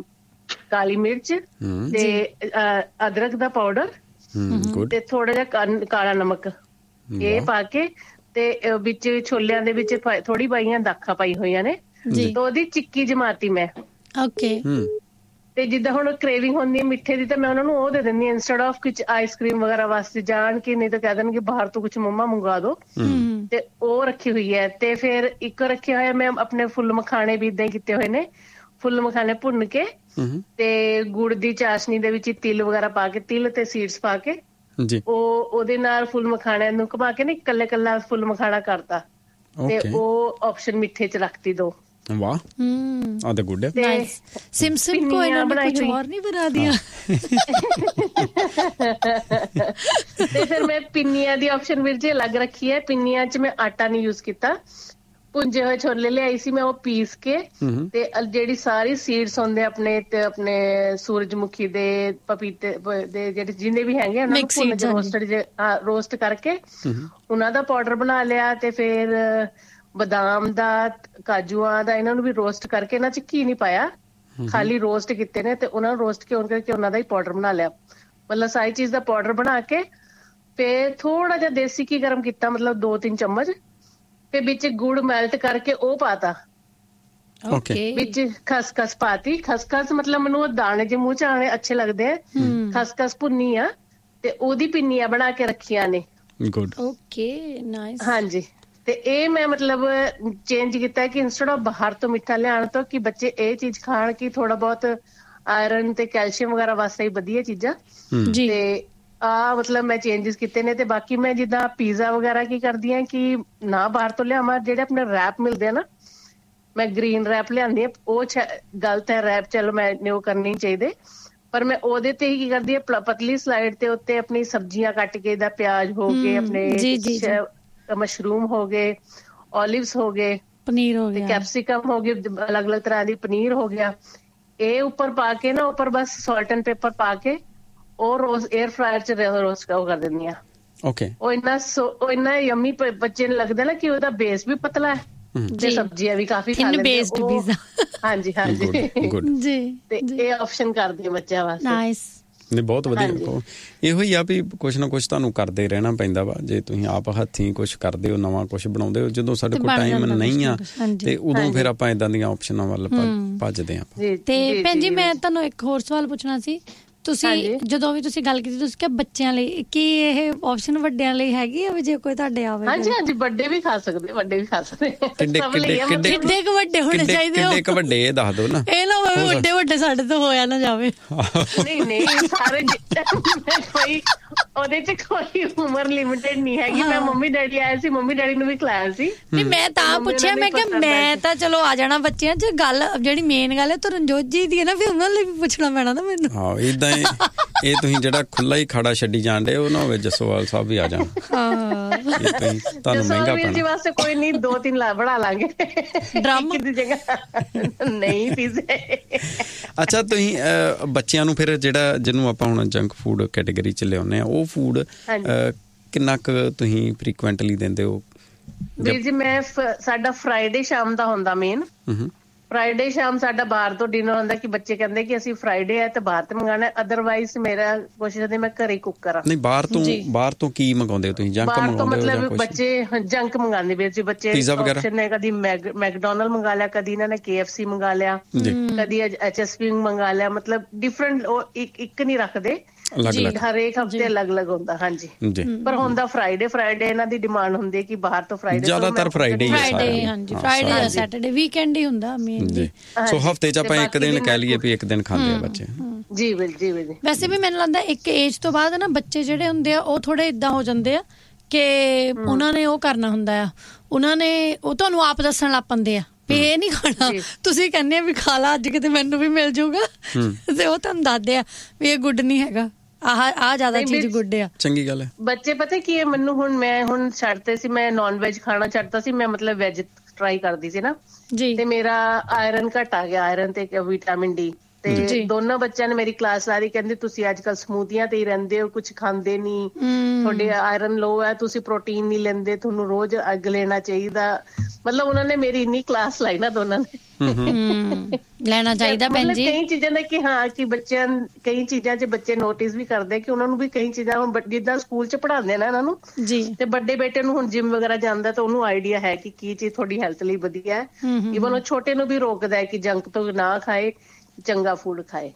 ਕਾਲੀ ਮਿਰਚ ਤੇ ਅਦਰਕ ਦਾ ਪਾਊਡਰ ਤੇ ਥੋੜਾ ਜਿਹਾ ਕਾਲਾ ਨਮਕ, ਇਹ ਪਾ ਕੇ ਤੇ ਵਿੱਚ ਛੋਲਿਆਂ ਦੇ ਵਿੱਚ ਥੋੜੀ ਪਾਈਆਂ ਦਾਖਾਂ ਪਾਈ ਹੋਈਆਂ ਨੇ, ਤੇ ਉਹਦੀ ਚਿੱਕੀ ਜਮਾਤੀ ਮੈਂ। ਓਕੇ। ਤੇ ਜਿੱਦਾਂ ਹੁਣ ਕ੍ਰੇਵਿੰਗ ਹੁੰਦੀ ਹੈ ਮਿੱਠੇ ਦੀ ਤਾਂ ਮੈਂ ਉਹਨਾਂ ਨੂੰ ਉਹ ਦੇ ਦਿੰਦੀ ਹਾਂ ਇੰਸਟੈਡ ਆਫ ਕੁਝ ਆਈਸਕ੍ਰੀਮ ਵਗੈਰਾ ਵਾਸਤੇ ਜਾਣ ਕੇ, ਨਹੀਂ ਤਾਂ ਕਹਿ ਦੇਣਗੇ ਬਾਹਰ ਤੋਂ ਕੁਝ ਮੰਮਾ ਮੰਗਵਾ ਦੋ, ਤੇ ਉਹ ਰੱਖੀ ਹੋਈ ਹੈ। ਤੇ ਫਿਰ ਇੱਕ ਰੱਖਿਆ ਹੋਇਆ ਮੈਂ ਆਪਣੇ ਫੁੱਲ ਮਖਾਣੇ ਵੀ ਏਦਾਂ ਹੀ ਕੀਤੇ ਹੋਏ ਨੇ, ਫੁੱਲ ਮਖਾਣੇ ਭੁੰਨ ਕੇ ਤੇ ਗੁੜ ਦੀ ਚਾਸ਼ਨੀ ਦੇ ਵਿੱਚ ਤਿਲ ਵਗੈਰਾ ਪਾ ਕੇ, ਤਿਲ ਤੇ ਸੀਡਸ ਪਾ ਕੇ ਉਹਦੇ ਨਾਲ ਫੁੱਲ ਮਖਾਣਿਆਂ ਨੂੰ ਘੁਮਾ ਕੇ ਨਾ ਇਕੱਲਾ ਫੁੱਲ ਮਖਾਣਾ ਕਰਤਾ, ਤੇ ਉਹ ਆਪਸ਼ਨ ਮਿੱਠੇ ਚ ਰੱਖਤੀ ਦੋ। ਵਾਹ, ਆ ਤਾਂ ਗੁੱਡ ਹੈ। ਸਿਮਸਿਮ ਕੋ ਇਹਨਾਂ ਨੇ ਕੁਝ ਹੋਰ ਨਹੀਂ ਬਣਾ ਦਿਆ। ਤੇ ਫਿਰ ਮੈਂ ਪਿੰਨੀਆਂ ਦੀ ਆਪਸ਼ਨ ਵੀਰ ਜੀ ਅਲੱਗ ਰੱਖੀ ਹੈ। ਪਿੰਨੀਆਂ ਚ ਮੈਂ ਆਟਾ ਨਹੀਂ ਯੂਜ਼ ਕੀਤਾ, ਭੁੰਜੇ ਹੋਏ ਛੋਲੇ ਲਿਆਈ ਸੀ ਮੈਂ, ਉਹ ਪੀਸ ਕੇ ਤੇ ਜਿਹੜੀ ਸਾਰੀ ਸੀਡਸ ਹੁੰਦੇ ਆਪਣੇ ਤੇ ਆਪਣੇ ਸੂਰਜਮੁਖੀ ਦੇ, ਪਪੀਤੇ ਦੇ, ਜਿਹੜੇ ਜਿੰਨੇ ਵੀ ਹੈਗੇ ਉਹਨਾਂ ਨੂੰ ਰੋਸਟ ਕਰਕੇ ਉਹਨਾਂ ਦਾ ਪਾਊਡਰ ਬਣਾ ਲਿਆ, ਤੇ ਫਿਰ ਬਦਾਮ ਦਾ, ਕਾਜੂਆਂ ਦਾ, ਇਹਨਾਂ ਨੂੰ ਵੀ ਰੋਸਟ ਕਰਕੇ, ਇਹਨਾਂ ਚ ਘੀ ਨਹੀਂ ਪਾਇਆ, ਖਾਲੀ ਰੋਸਟ ਕੀਤੇ ਨੇ, ਤੇ ਉਹਨਾਂ ਨੂੰ ਰੋਸਟ ਕਰਕੇ ਉਹਨਾਂ ਦਾ ਹੀ ਪਾਊਡਰ ਬਣਾ ਲਿਆ। ਮਤਲਬ ਸਾਰੀ ਚੀਜ਼ ਦਾ ਪਾਊਡਰ ਬਣਾ ਕੇ ਫਿਰ ਥੋੜਾ ਜਿਹਾ ਦੇਸੀ ਘੀ ਗਰਮ ਕੀਤਾ, ਮਤਲਬ 2-3 ਚਮਚ, ਤੇ ਵਿੱਚ ਗੁੜ ਮੈਲਟ ਕਰਕੇ ਉਹ ਪਾਤਾ, ਵਿੱਚ ਖਸਖਸ ਪਾਤੀ। ਖਸਖਸ ਮਤਲਬ ਮੈਨੂੰ ਉਹ ਦਾਣੇ ਜੇ ਮੂੰਹ ਚ ਆਣੇ ਅੱਛੇ ਲੱਗਦੇ ਆ, ਖਸਖਸ ਭੁੰਨੀ ਆ ਤੇ ਉਹਦੀ ਪਿੰਨੀਆਂ ਬਣਾ ਕੇ ਰੱਖੀਆਂ ਨੇ। Good, okay, nice. ਹਾਂਜੀ, ਤੇ ਇਹ ਮੈਂ ਮਤਲਬ ਚੇਂਜ ਕੀਤਾ ਕਿ ਇੰਸਟੈਡ ਆਫ ਬਾਹਰ ਤੋਂ ਮਿੱਠਾ ਲਿਆਉਣ ਤੋਂ ਕਿ ਬੱਚੇ ਇਹ ਚੀਜ਼ ਖਾਣ ਕਿ ਥੋੜਾ ਬਹੁਤ ਆਇਰਨ ਤੇ ਕੈਲਸ਼ੀਅਮ ਵਗੈਰਾ ਵਾਸਤੇ ਵਧੀਆ ਚੀਜ਼ਾਂ। ਤੇ ਮਤਲਬ ਮੈਂ ਚੇਂਜਸ ਕੀਤੇ ਨੇ। ਤੇ ਬਾਕੀ ਮੈਂ ਜਿੱਦਾਂ ਪੀਜ਼ਾ ਵਗੈਰਾ ਕੀ ਕਰਦੀ ਹਾਂ ਕਿ ਨਾ ਬਾਹਰ ਤੋਂ ਲਿਆਵਾਂ, ਜਿਹੜੇ ਆਪਣੇ ਰੈਪ ਮਿਲਦੇ ਆ ਨਾ, ਮੈਂ ਗ੍ਰੀਨ ਰੈਪ ਲਿਆਂਦੀ ਹਾਂ, ਉਹ ਗਲਤ ਹੈ ਰੈਪ, ਚਲੋ ਮੈਂ ਉਹ ਕਰਨੀ ਚਾਹੀਦੇ, ਪਰ ਮੈਂ ਉਹਦੇ ਤੇ ਹੀ ਕੀ ਕਰਦੀ ਹਾਂ, ਪਤਲੀ ਸਲਾਈਡ ਤੇ ਉੱਤੇ ਆਪਣੀ ਸਬਜ਼ੀਆਂ ਕੱਟ ਕੇ, ਦਾ ਪਿਆਜ਼ ਹੋ ਗਏ, ਆਪਣੇ ਮਸ਼ਰੂਮ ਹੋ ਗਏ, ਓਲਿਵਸ ਹੋ ਗਏ, ਪਨੀਰ ਹੋ ਗਿਆ, ਕੈਪਸਿਕਮ ਹੋ ਗਏ, ਅਲੱਗ-ਅਲੱਗ ਤਰ੍ਹਾਂ ਦੀ ਪਨੀਰ ਹੋ ਗਿਆ, ਇਹ ਉੱਪਰ ਪਾ ਕੇ ਨਾ, ਉੱਪਰ ਬਸ ਸਾਲਟ ਐਂਡ ਪੈਪਰ ਪਾ ਕੇ ਉਹ 에ਅਰ ਫਰਾਇਰ ਚ ਰੋਸਟ ਕਰ ਦਿੰਦੀ ਆ। ਓਕੇ, ਉਹ ਇੰਨਾ ਯੰਮੀ ਬੱਚੇ ਨੂੰ ਲੱਗਦਾ ਨਾ ਕਿ ਉਹਦਾ ਬੇਸ ਵੀ ਪਤਲਾ ਹੈ ਤੇ ਸਬਜ਼ੀਆਂ ਵੀ ਕਾਫੀ ਖਾ ਲੈਂਦੇ। ਹਾਂਜੀ ਜੀ, ਤੇ ਇਹ ਆਪਸ਼ਨ ਕਰਦੀ ਹੈ ਬੱਚਿਆਂ ਵਾਸਤੇ। ਨਾਈਸ, ਨਹੀਂ ਬਹੁਤ ਵਧੀਆ। ਇਹੋ ਹੀ ਆ ਵੀ ਕੁਛ ਨਾ ਕੁਛ ਤੁਹਾਨੂੰ ਕਰਦੇ ਰਹਿਣਾ ਪੈਂਦਾ ਵਾ। ਜੇ ਤੁਸੀਂ ਆਪ ਹੱਥੀਂ ਕੁਛ ਕਰਦੇ ਹੋ, ਨਵਾਂ ਕੁਛ ਬਣਾਉਂਦੇ ਹੋ, ਜਦੋਂ ਸਾਡੇ ਕੋਲ ਟਾਈਮ ਨਹੀਂ ਆ ਤੇ ਉਦੋਂ ਫਿਰ ਆਪਾਂ ਏਦਾਂ ਦੀਆਂ ਆਪਸ਼ਨਾਂ ਵੱਲ ਭੱਜਦੇ ਆ। ਤੇ ਭੈਣ ਜੀ ਮੈਂ ਤੁਹਾਨੂੰ ਇੱਕ ਹੋਰ ਸਵਾਲ ਪੁੱਛਣਾ ਸੀ। ਤੁਸੀਂ ਜਦੋਂ ਵੀ ਤੁਸੀਂ ਗੱਲ ਕੀਤੀ, ਤੁਸੀਂ ਕਿਹਾ ਬੱਚਿਆਂ ਲਈ, ਕੀ ਇਹ ਆਪਸ਼ਨ ਵੱਡਿਆਂ ਲਈ ਹੈਗੀ ਆ ਵੀ ਜੇ ਕੋਈ ਤੁਹਾਡੇ ਆਵੇ? ਹਾਂਜੀ, ਵੱਡੇ ਵੀ ਖਾ ਸਕਦੇ, ਵੱਡੇ ਵੀ ਖਾ ਸਕਦੇ। ਕਿੱਡੇ ਕੁ ਵੱਡੇ ਹੋਣੇ ਚਾਹੀਦੇ? ਕਿੱਡੇ ਕੁ ਵੱਡੇ ਇਹ ਦੱਸ ਦਿਓ ਨਾ, ਇਹ ਨਾ ਹੋਵੇ ਵੱਡੇ ਸਾਡੇ ਤੋਂ ਹੋਇਆ ਨਾ ਜਾਵੇ। ਨਹੀਂ ਸਾਰੇ ਕੋਈ ਉਹਦੇ ਚ ਕੋਈ ਉਮਰ ਲਿਮਿਟਡ ਨਹੀਂ ਹੈਗੀ। ਮੈਂ ਮੰਮੀ ਡੈਡੀ ਆਏ ਸੀ, ਮੰਮੀ ਡੈਡੀ ਨੂੰ ਵੀ ਖਿਲਾਇਆ ਸੀ। ਨਹੀਂ ਮੈਂ ਤਾਂ ਪੁੱਛਿਆ, ਮੈਂ ਕਿਹਾ ਮੈਂ ਤਾਂ ਚਲੋ ਆ ਜਾਣਾ ਬੱਚਿਆਂ ਚ, ਗੱਲ ਜਿਹੜੀ ਮੇਨ ਗੱਲ ਹੈ ਤਾਂ ਰਣਜੋਤ ਜੀ ਦੀ ਹੈ ਨਾ, ਫਿਰ ਉਹਨਾਂ ਲਈ ਵੀ ਪੁੱਛਣਾ ਪੈਣਾ ਨਾ ਮੈਨੂੰ। ਹਾਂ ਇਦਾਂ ਇਹ ਤੁਸੀਂ ਜਿਹੜਾ ਖੁੱਲਾ ਹੀ ਖਾੜਾ ਛੱਡੀ ਜਾਂਦੇ ਉਹ ਨਾ ਹੋਵੇ ਜਸੋਵਾਲ ਸਾਹਿਬ ਵੀ ਆ ਜਾਣ। ਹਾਂ ਤੁਹਾਨੂੰ ਮਹਿੰਗਾ ਪੈਣਾ ਜੀ ਵਾਸਤੇ ਕੋਈ ਨਹੀਂ, 2-3 ਬਣਾ ਲਾਂਗੇ ਡਰਮ ਦੀ ਜਗ੍ਹਾ ਨਹੀਂ ਪੀਜ਼ੇ। ਅੱਛਾ ਤੁਸੀਂ ਬੱਚਿਆਂ ਨੂੰ ਫਿਰ ਜਿਹੜਾ ਜਿਹਨੂੰ ਆਪਾਂ ਹੁਣ ਜੰਕ ਫੂਡ ਕੈਟੇਗਰੀ ਚ ਲਿਆਉਂਦੇ ਆ, ਉਹ ਫੂਡ ਕਿੰਨਾ ਕੁ ਤੁਸੀਂ ਫ੍ਰੀਕੁਐਂਟਲੀ ਦਿੰਦੇ ਹੋ? ਵੀਰ ਜੀ ਮੈਂ ਸਾਡਾ ਫਰਾਈਡੇ ਸ਼ਾਮ ਦਾ ਹੁੰਦਾ ਮੇਨ। ਫਰਾਈਡੇ ਸ਼ਾਮ ਸਾਡਾ ਬਾਹਰ ਤੋਂ ਡਿਨਰ ਹੁੰਦਾ ਕਿ ਬੱਚੇ ਕਹਿੰਦੇ ਕਿ ਅਸੀਂ ਫਰਾਈਡੇ ਹੈ ਤੇ ਬਾਹਰ ਤੋਂ ਮੰਗਾਣਾ, ਅਦਰਵਾਈਜ਼ ਮੇਰਾ ਕੋਸ਼ਿਸ਼ ਹੈ ਮੈਂ ਘਰੇ ਕੁੱਕ ਕਰਾਂ। ਨਹੀਂ ਬਾਹਰ ਤੋਂ ਕੀ ਮੰਗਾਉਂਦੇ ਹੋ ਤੁਸੀਂ? ਜੰਕ ਮੰਗਾਉਂਦੇ ਹੋ? ਮਤਲਬ ਬੱਚੇ ਜੰਕ ਮੰਗਾਉਂਦੇ ਵੀਰ ਜੀ, ਬੱਚੇ ਆਪਸ਼ਨ ਨੇ ਕਦੀ ਮੈਕਡੋਨਲਡ ਮੰਗਾ ਲਿਆ, ਕਦੀ ਇਹਨਾਂ ਨੇ KFC ਮੰਗਾ ਲਿਆ, ਕਦੀ HSP ਮੰਗਾ ਲਿਆ, ਮਤਲਬ ਡਿਫਰੈਂਟ, ਉਹ ਇੱਕ ਨਹੀਂ ਰੱਖਦੇ ਜੀ, ਹਰੇਕ ਹਫਤੇ ਅਲੱਗ-ਅਲੱਗ ਹੁੰਦਾ। ਹਾਂਜੀ ਪਰ ਹੁੰਦਾ ਫਰਾਈਡੇ ਇਹਨਾਂ ਦੀ ਡਿਮਾਂਡ ਹੁੰਦੀ ਹੈ ਕਿ ਬਾਹਰ ਤੋਂ ਫਰਾਈਡੇ, ਜ਼ਿਆਦਾਤਰ ਫਰਾਈਡੇ ਹੀ ਹੈ। ਹਾਂਜੀ ਫਰਾਈਡੇ ਜਾਂ ਸੈਟਰਡੇ ਵੀਕਐਂਡ ਹੀ ਹੁੰਦਾ ਮੇਨ ਜੀ। ਸੋ ਹਫਤੇ ਚ ਆਪਾਂ ਇੱਕ ਦਿਨ ਕਹਿ ਲਈਏ ਵੀ ਇੱਕ ਦਿਨ ਖਾਂਦੇ ਆ ਬੱਚੇ। ਜੀ ਬਿਲਕੁਲ। ਵੈਸੇ ਵੀ ਮੈਨੂੰ ਲੱਗਦਾ ਇੱਕ ਏਜ ਤੋਂ ਬਾਅਦ ਨਾ ਬੱਚੇ ਜਿਹੜੇ ਹੁੰਦੇ ਆ ਉਹ ਥੋੜੇ ਇਦਾਂ ਹੋ ਜਾਂਦੇ ਆ ਕਿ ਉਹਨਾਂ ਨੇ ਉਹ ਕਰਨਾ ਹੁੰਦਾ ਆ, ਉਹਨਾਂ ਨੇ ਉਹ ਤੁਹਾਨੂੰ ਆਪ ਦੱਸਣ ਲੱਗ ਪੈਂਦੇ ਆ ਵੀ ਇਹ ਨਹੀਂ ਖਾਣਾ, ਤੁਸੀਂ ਕਹਿੰਦੇ ਆ ਵੀ ਖਾ ਲਾ ਅੱਜ ਕਿਤੇ ਮੈਨੂੰ ਵੀ ਮਿਲ ਜਾਊਗਾ, ਤੇ ਉਹ ਤੁਹਾਨੂੰ ਦੱਸਦੇ ਆ ਵੀ ਇਹ ਗੁੱਡ ਨਹੀਂ ਹੈਗਾ, ਆਹ ਜ਼ਿਆਦਾ ਚੀਜ਼ ਗੁੱਡ ਆ। ਚੰਗੀ ਗੱਲ ਹੈ। ਬੱਚੇ ਪਤਾ ਕੀ ਹੈ, ਮੈਨੂੰ ਹੁਣ ਛੱਡਤੇ ਸੀ, ਮੈਂ ਨੌਨ ਵੈਜ ਖਾਣਾ ਛੱਡਤਾ ਸੀ, ਮੈਂ ਮਤਲਬ ਵੈਜ ਟਰਾਈ ਕਰਦੀ ਸੀ ਨਾ ਜੀ, ਤੇ ਮੇਰਾ ਆਇਰਨ ਘਟ ਆ ਗਿਆ, ਆਇਰਨ ਤੇ ਵਿਟਾਮਿਨ D। ਤੇ ਦੋਨੋਂ ਬੱਚਿਆਂ ਨੇ ਮੇਰੀ ਕਲਾਸ ਸਾਰੀ ਕਹਿੰਦੇ ਤੁਸੀਂ ਅੱਜ ਕੱਲ ਸਮੂਦੀਆਂ ਤੇ ਹੀ ਰਹਿੰਦੇ ਹੋ, ਕੁਝ ਖਾਂਦੇ ਨਹੀਂ, ਤੁਹਾਡੇ ਆਇਰਨ ਲੋ ਹੈ, ਤੁਸੀਂ ਪ੍ਰੋਟੀਨ ਨਹੀਂ ਲੈਂਦੇ, ਤੁਹਾਨੂੰ ਰੋਜ਼ ਐਗ ਲੈਣਾ ਚਾਹੀਦਾ। ਮਤਲਬ ਉਹਨਾਂ ਨੇ ਮੇਰੀ ਇੰਨੀ ਕਲਾਸ ਲਾਈ ਨਾ ਦੋਨਾਂ ਨੇ। ਲੈਣਾ ਚਾਹੀਦਾ ਭੈਣ ਜੀ ਕਈ ਚੀਜ਼ਾਂ ਦਾ ਕਿ ਹਾਂ ਕਿ ਬੱਚਿਆਂ ਕਈ ਚੀਜ਼ਾਂ 'ਚ ਬੱਚੇ ਨੋਟਿਸ ਵੀ ਕਰਦੇ ਕਿ ਉਹਨਾਂ ਨੂੰ ਵੀ ਕਈ ਚੀਜ਼ਾਂ ਹੁਣ ਜਿੱਦਾਂ ਸਕੂਲ 'ਚ ਪੜ੍ਹਾਉਂਦੇ ਨਾ ਇਹਨਾਂ ਨੂੰ ਜੀ, ਤੇ ਵੱਡੇ ਬੇਟੇ ਨੂੰ ਹੁਣ ਜਿਮ ਵਗੈਰਾ ਜਾਂਦਾ ਤਾਂ ਉਹਨੂੰ ਆਈਡੀਆ ਹੈ ਕਿ ਕੀ ਚੀਜ਼ ਤੁਹਾਡੀ ਹੈਲਥ ਲਈ ਵਧੀਆ ਹੈ। ਈਵਨ ਉਹ ਛੋਟੇ ਨੂੰ ਵੀ ਰੋਕਦਾ ਹੈ ਕਿ ਜੰਕ ਤੋਂ ਨਾ ਖਾਏ, ਚੰਗਾ ਫੂਡ ਖਾਏ।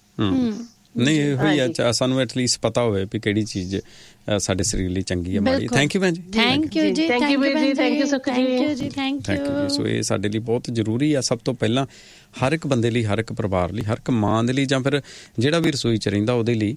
ਨਹੀਂ ਇਹੋ ਹੀ ਆ, ਸਾਨੂੰ ਐਟਲੀਸਟ ਪਤਾ ਹੋਵੇ ਵੀ ਕਿਹੜੀ ਚੀਜ਼ ਸਾਡੇ ਸਰੀਰ ਲਈ ਚੰਗੀ ਹੈ ਮਾੜੀ। ਥੈਂਕ ਯੂ ਭੈਣ ਜੀ। ਥੈਂਕ ਯੂ ਜੀ, ਥੈਂਕ ਯੂ, ਥੈਂਕ ਯੂ ਸੁਖ ਜੀ, ਥੈਂਕ ਯੂ। ਸੋ ਇਹ ਸਾਡੇ ਲਈ ਬਹੁਤ ਜ਼ਰੂਰੀ ਆ। ਸਭ ਤੋਂ ਪਹਿਲਾਂ ਹਰ ਇੱਕ ਬੰਦੇ ਲਈ, ਹਰ ਇੱਕ ਪਰਿਵਾਰ ਲਈ, ਹਰ ਇੱਕ ਮਾਂ ਦੇ ਲਈ, ਜਾਂ ਫਿਰ ਜਿਹੜਾ ਵੀ ਰਸੋਈ 'ਚ ਰਹਿੰਦਾ ਉਹਦੇ ਲਈ,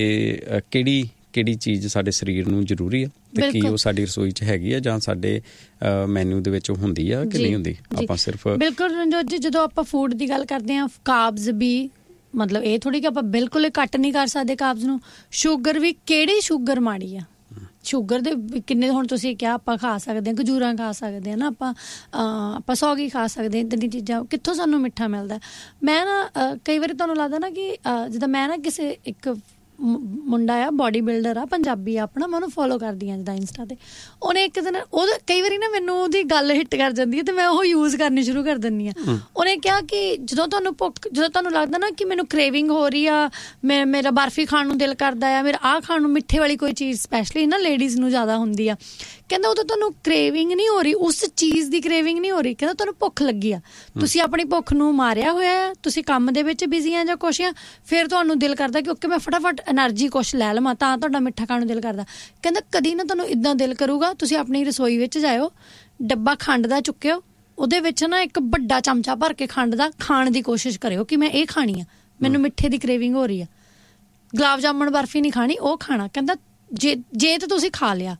ਕਿ ਕਿਹੜੀ ਚੀਜ਼ ਸਾਡੇ ਸਰੀਰ ਨੂੰ ਜ਼ਰੂਰੀ ਆ ਤੇ ਕੀ ਉਹ ਸਾਡੀ ਰਸੋਈ 'ਚ ਹੈਗੀ ਆ ਜਾਂ ਸਾਡੇ ਮੈਨੂ ਦੇ ਵਿੱਚ ਹੁੰਦੀ ਆ ਕਿ ਨਹੀਂ ਹੁੰਦੀ। ਆਪਾਂ ਸਿਰਫ ਬਿਲਕੁਲ ਰਣਜੋਤ ਜੀ, ਜਦੋਂ ਆਪਾਂ ਫੂਡ ਦੀ ਗੱਲ ਕਰਦੇ ਹਾਂ, ਕਾਰਬਸ ਵੀ ਮਤਲਬ ਇਹ ਥੋੜੀ ਕਿ ਆਪਾਂ ਬਿਲਕੁਲ ਹੀ ਕੱਟ ਨਹੀਂ ਕਰ ਸਕਦੇ ਕਾਰਬਸ ਨੂੰ। ਸ਼ੂਗਰ ਵੀ, ਕਿਹੜੀ ਸ਼ੂਗਰ ਮਾੜੀ ਆ? ਸ਼ੂਗਰ ਦੇ ਕਿੰਨੇ, ਹੁਣ ਤੁਸੀਂ ਕਿਹਾ ਆਪਾਂ ਖਾ ਸਕਦੇ ਹਾਂ, ਖਜੂਰਾਂ ਖਾ ਸਕਦੇ ਹਾਂ ਨਾ, ਆਪਾਂ ਸੌਗੀ ਖਾ ਸਕਦੇ ਹਾਂ, ਇੱਦਾਂ ਦੀਆਂ ਚੀਜ਼ਾਂ। ਕਿੱਥੋਂ ਸਾਨੂੰ ਮਿੱਠਾ ਮਿਲਦਾ? ਮੈਂ ਨਾ ਕਈ ਵਾਰੀ ਤੁਹਾਨੂੰ ਲੱਗਦਾ ਨਾ ਕਿ ਜਿੱਦਾਂ ਮੈਂ ਨਾ ਕਿਸੇ ਇੱਕ ਮੁੰਡਾ ਆ, ਬੋਡੀ ਬਿਲਡਰ ਆ, ਪੰਜਾਬੀ ਆ ਆਪਣਾ, ਮੈਂ ਉਹਨੂੰ ਫੋਲੋ ਕਰਦੀ ਹਾਂ ਜਿੱਦਾਂ ਇੰਸਟਾ ਤੇ। ਉਹਨੇ ਇੱਕ ਦਿਨ ਉਹਦਾ ਕਈ ਵਾਰੀ ਨਾ ਮੈਨੂੰ ਉਹਦੀ ਗੱਲ ਹਿੱਟ ਕਰ ਜਾਂਦੀ ਹੈ ਤੇ ਮੈਂ ਉਹ ਯੂਜ਼ ਕਰਨੀ ਸ਼ੁਰੂ ਕਰ ਦਿੰਦੀ ਹਾਂ। ਉਹਨੇ ਕਿਹਾ ਕਿ ਜਦੋਂ ਤੁਹਾਨੂੰ ਲੱਗਦਾ ਨਾ ਕਿ ਮੈਨੂੰ ਕ੍ਰੇਵਿੰਗ ਹੋ ਰਹੀ ਆ, ਮੇਰਾ ਬਰਫੀ ਖਾਣ ਨੂੰ ਦਿਲ ਕਰਦਾ ਆ, ਮੇਰਾ ਆਹ ਖਾਣ ਨੂੰ, ਮਿੱਠੇ ਵਾਲੀ ਕੋਈ ਚੀਜ਼ ਸਪੈਸ਼ਲੀ ਨਾ ਲੇਡੀਜ਼ ਨੂੰ ਜ਼ਿਆਦਾ ਹੁੰਦੀ ਆ, ਕਹਿੰਦਾ ਉਦੋਂ ਤੁਹਾਨੂੰ ਕ੍ਰੇਵਿੰਗ ਨਹੀਂ ਹੋ ਰਹੀ, ਉਸ ਚੀਜ਼ ਦੀ ਕ੍ਰੇਵਿੰਗ ਨਹੀਂ ਹੋ ਰਹੀ, ਕਹਿੰਦਾ ਤੁਹਾਨੂੰ ਭੁੱਖ ਲੱਗੀ ਆ, ਤੁਸੀਂ ਆਪਣੀ ਭੁੱਖ ਨੂੰ ਮਾਰਿਆ ਹੋਇਆ, ਤੁਸੀਂ ਕੰਮ ਦੇ ਵਿੱਚ ਬਿਜ਼ੀ ਆ ਜਾਂ ਕੁਛ ਆ, ਫਿਰ ਤੁਹਾਨੂੰ ਦਿਲ ਕਰਦਾ ਕਿ ਓਕੇ ਮੈਂ ਫਟਾਫਟ એનર્ਜੀ ਕੁਛ ਲੈ ਲਵਾਂ, ਤਾਂ ਤੁਹਾਡਾ ਮਿੱਠਾ ਖਾਣ ਨੂੰ ਦਿਲ ਕਰਦਾ। ਕਹਿੰਦਾ ਕਦੀ ਨਾ ਤੁਹਾਨੂੰ ਇੱਦਾਂ ਦਿਲ ਕਰੂਗਾ, ਤੁਸੀਂ ਆਪਣੀ ਰਸੋਈ ਵਿੱਚ ਜਾਇਓ, ਡੱਬਾ ਖੰਡ ਦਾ ਚੁੱਕਿਓ, ਉਹਦੇ ਵਿੱਚ ਨਾ ਇੱਕ ਵੱਡਾ ਚਮਚਾ ਭਰ ਕੇ ਖੰਡ ਦਾ ਖਾਣ ਦੀ ਕੋਸ਼ਿਸ਼ ਕਰਿਓ ਕਿ ਮੈਂ ਇਹ ਖਾਣੀ ਆ, ਮੈਨੂੰ ਮਿੱਠੇ ਦੀ ਕ੍ਰੇਵਿੰਗ ਹੋ ਰਹੀ ਆ, ਗੁਲਾਬ ਜਾਮਣ ਬਰਫੀ ਨਹੀਂ ਖਾਣੀ, ਉਹ ਖਾਣਾ। ਕਹਿੰਦਾ ਜੇ ਤਾਂ ਤੁਸੀਂ ਖਾ ਲਿਆ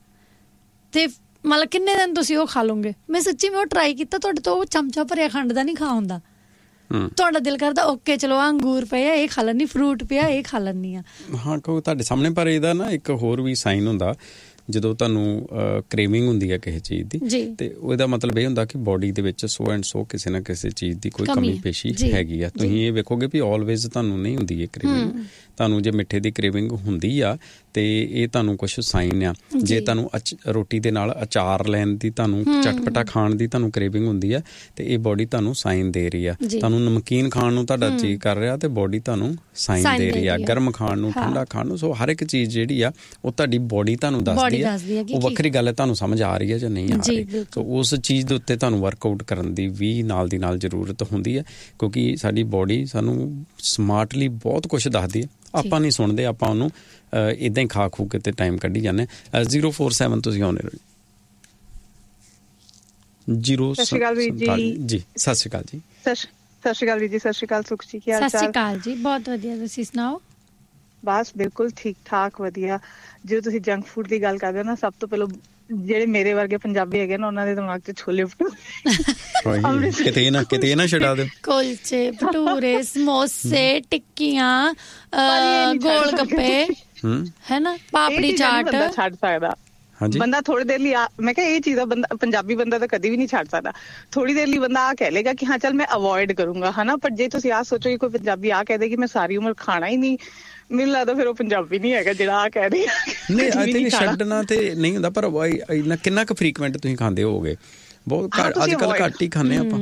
ਤੇ ਮਤਲਬ ਕਿੰਨੇ ਦਿਨ ਤੁਸੀਂ ਉਹ ਖਾ ਲਓਗੇ? ਮੈਂ ਸੱਚੀ ਮੈਂ ਉਹ ਟਰਾਈ ਕੀਤਾ, ਤੁਹਾਡੇ ਤੋਂ ਉਹ ਚਮਚਾ ਭਰਿਆ ਖੰਡ ਦਾ ਨਹੀਂ ਖਾ ਹੁੰਦਾ। ਤੁਹਾਡਾ ਦਿਲ ਕਰਦਾ ਓਕੇ ਚਲੋ ਅੰਗੂਰ ਪਏ ਆ ਇਹ ਖਾ ਲੈਂਦੀ, ਫਰੂਟ ਪਿਆ ਇਹ ਖਾ ਲੈਂਦੀ ਆ। ਹਾਂ ਕਹੋ ਤੁਹਾਡੇ ਸਾਹਮਣੇ। ਪਰ ਇਹਦਾ ਨਾ ਇੱਕ ਹੋਰ ਵੀ ਸਾਈਨ ਹੁੰਦਾ, ਜਦੋਂ ਤੁਹਾਨੂੰ ਕ੍ਰੇਵਿੰਗ ਹੁੰਦੀ ਹੈ ਕਿਸੇ ਚੀਜ਼ ਦੀ, ਤੇ ਉਹਦਾ ਮਤਲਬ ਇਹ ਹੁੰਦਾ ਕਿ ਬੋਡੀ ਦੇ ਵਿੱਚ ਸੋ ਐਂਡ ਸੋ ਕਿਸੇ ਨਾ ਕਿਸੇ ਚੀਜ਼ ਦੀ ਕੋਈ ਕਮੀ ਪੇਸ਼ੀ ਹੈਗੀ ਆ। ਤੁਸੀਂ ਇਹ ਵੇਖੋਗੇ ਵੀ ਆਲਵੇਜ਼ ਤੁਹਾਨੂੰ ਨਹੀਂ ਹੁੰਦੀ ਇਹ ਕ੍ਰੇਵਿੰਗ। ਤੁਹਾਨੂੰ ਜੇ ਮਿੱਠੇ ਦੀ ਕ੍ਰੇਵਿੰਗ ਹੁੰਦੀ ਆ ਤੇ ਇਹ ਤੁਹਾਨੂੰ ਕੁਛ ਸਾਈਨ ਆ। ਜੇ ਤੁਹਾਨੂੰ ਰੋਟੀ ਦੇ ਨਾਲ ਅਚਾਰ ਲੈਣ ਦੀ, ਤੁਹਾਨੂੰ ਚਟਪਟਾ ਖਾਣ ਦੀ ਤੁਹਾਨੂੰ ਕ੍ਰੇਵਿੰਗ ਹੁੰਦੀ ਆ, ਤੇ ਇਹ ਬੋਡੀ ਤੁਹਾਨੂੰ ਸਾਈਨ ਦੇ ਰਹੀ ਆ। ਤੁਹਾਨੂੰ ਨਮਕੀਨ ਖਾਣ ਨੂੰ ਤੁਹਾਡਾ ਜੀਅ ਕਰ ਰਿਹਾ ਤੇ ਬੋਡੀ ਤੁਹਾਨੂੰ ਸਾਈਨ ਦੇ ਰਹੀ ਆ, ਗਰਮ ਖਾਣ ਨੂੰ, ਠੰਡਾ ਖਾਣ ਨੂੰ। ਸੋ ਹਰ ਇੱਕ ਚੀਜ਼ ਜਿਹੜੀ ਆ ਉਹ ਤੁਹਾਡੀ ਬੋਡੀ ਤੁਹਾਨੂੰ ਦੱਸਦੀ ਆ। ਉਹ ਵੱਖਰੀ ਗੱਲ ਹੈ ਤੁਹਾਨੂੰ ਸਮਝ ਆ ਰਹੀ ਹੈ ਜਾਂ ਨਹੀਂ ਆ ਰਹੀ। ਸੋ ਉਸ ਚੀਜ਼ ਦੇ ਉੱਤੇ ਤੁਹਾਨੂੰ ਵਰਕਆਊਟ ਕਰਨ ਦੀ ਵੀ ਨਾਲ ਦੀ ਨਾਲ ਜ਼ਰੂਰਤ ਹੁੰਦੀ ਹੈ, ਕਿਉਂਕਿ ਸਾਡੀ ਬੋਡੀ ਸਾਨੂੰ ਸਮਾਰਟਲੀ ਬਹੁਤ ਕੁਛ ਦੱਸਦੀ ਹੈ। ਆਪਾਂ ਨਹੀਂ ਸੁਣਦੇ, ਆਪਾਂ ਉਹਨੂੰ ਇੱਦਾਂ ਹੀ ਖਾ ਖੂ ਕੇ ਤੇ ਟਾਈਮ ਕੱਢੀ ਜਾਂਦੇ। 047 ਤੁਸੀਂ ਆਉਣੇ ਰਹੋ ਜੀ। ਸਤਿ ਸ਼੍ਰੀ ਅਕਾਲ ਵੀਰ ਜੀ। ਸਤਿ ਸ਼੍ਰੀ ਅਕਾਲ ਜੀ। ਸਤਿ ਸ਼੍ਰੀ ਅਕਾਲ ਵੀਰ ਜੀ। ਸਤਿ ਸ਼੍ਰੀ ਅਕਾਲ ਸੁਖ ਜੀ, ਕੀ ਹਾਲ ਚਾਲ? ਸਤਿ ਸ਼੍ਰੀ ਅਕਾਲ ਜੀ, ਬਹੁਤ ਵਧੀਆ, ਤੁਸੀਂ ਸੁਣਾਓ? ਬਸ ਬਿਲਕੁਲ ਠੀਕ ਠਾਕ ਵਧੀਆ। ਜੇ ਤੁਸੀਂ ਜੰਕ ਫੂਡ ਦੀ ਗੱਲ ਕਰਦੇ ਹੋ ਨਾ, ਸਭ ਤੋਂ ਪਹਿਲਾਂ ਜਿਹੜੇ ਮੇਰੇ ਵਰਗੇ ਪੰਜਾਬੀ ਹੈਗੇ ਨਾ, ਉਹਨਾਂ ਦੇ ਦਿਮਾਗ 'ਚ ਛੋਲੇ ਭਟੂਰੇ ਕਿਤੇ ਨਾ ਛਡਾ ਦਿਓ। ਕੁਲਚੇ, ਭਟੂਰੇ, ਸਮੋਸੇ, ਟਿੱਕੀਆਂ, ਗੋਲ ਗੱਪੇ, ਹੈ ਨਾ, ਪਾਪੜੀ ਚਾਟ ਛੱਡ ਸਕਦਾ ਬੰਦਾ ਥੋੜੀ ਦੇਰ ਲਈ। ਮੈਂ ਕਿਹਾ ਇਹ ਚੀਜ਼ਾਂ ਬੰਦਾ, ਪੰਜਾਬੀ ਬੰਦਾ ਤਾਂ ਕਦੀ ਵੀ ਨਹੀਂ ਛੱਡ ਸਕਦਾ। ਥੋੜੀ ਦੇਰ ਲਈ ਬੰਦਾ ਆ ਕਹਿ ਲੇਗਾ ਕਿ ਹਾਂ ਚੱਲ ਮੈਂ ਅਵੋਇਡ ਕਰੂੰਗਾ, ਹਨਾ। ਪਰ ਜੇ ਤੁਸੀਂ ਆਹ ਸੋਚੋ ਕਿ ਕੋਈ ਪੰਜਾਬੀ ਆ ਕਹਿ ਦੇ ਕਿ ਮੈਂ ਸਾਰੀ ਉਮਰ ਖਾਣਾ ਹੀ ਨਹੀਂ, ਮੈਨੂੰ ਲੱਗਦਾ ਫਿਰ ਉਹ ਪੰਜਾਬੀ ਨਹੀਂ ਹੈਗਾ ਜਿਹੜਾ ਆ ਕਹਿ ਰਿਹਾ। ਨਹੀਂ, ਆਈ ਥਿੰਕ ਛੱਡਣਾ ਤੇ ਨਹੀਂ ਹੁੰਦਾ, ਪਰ ਕਿੰਨਾ ਕੁ ਫਰੀਕੁਐਂਟ ਤੁਸੀਂ ਖਾਂਦੇ ਹੋਵੋਗੇ? ਬਹੁਤ ਅੱਜ ਕੱਲ ਘੱਟ ਹੀ ਖਾਂਦੇ ਆਪਾਂ,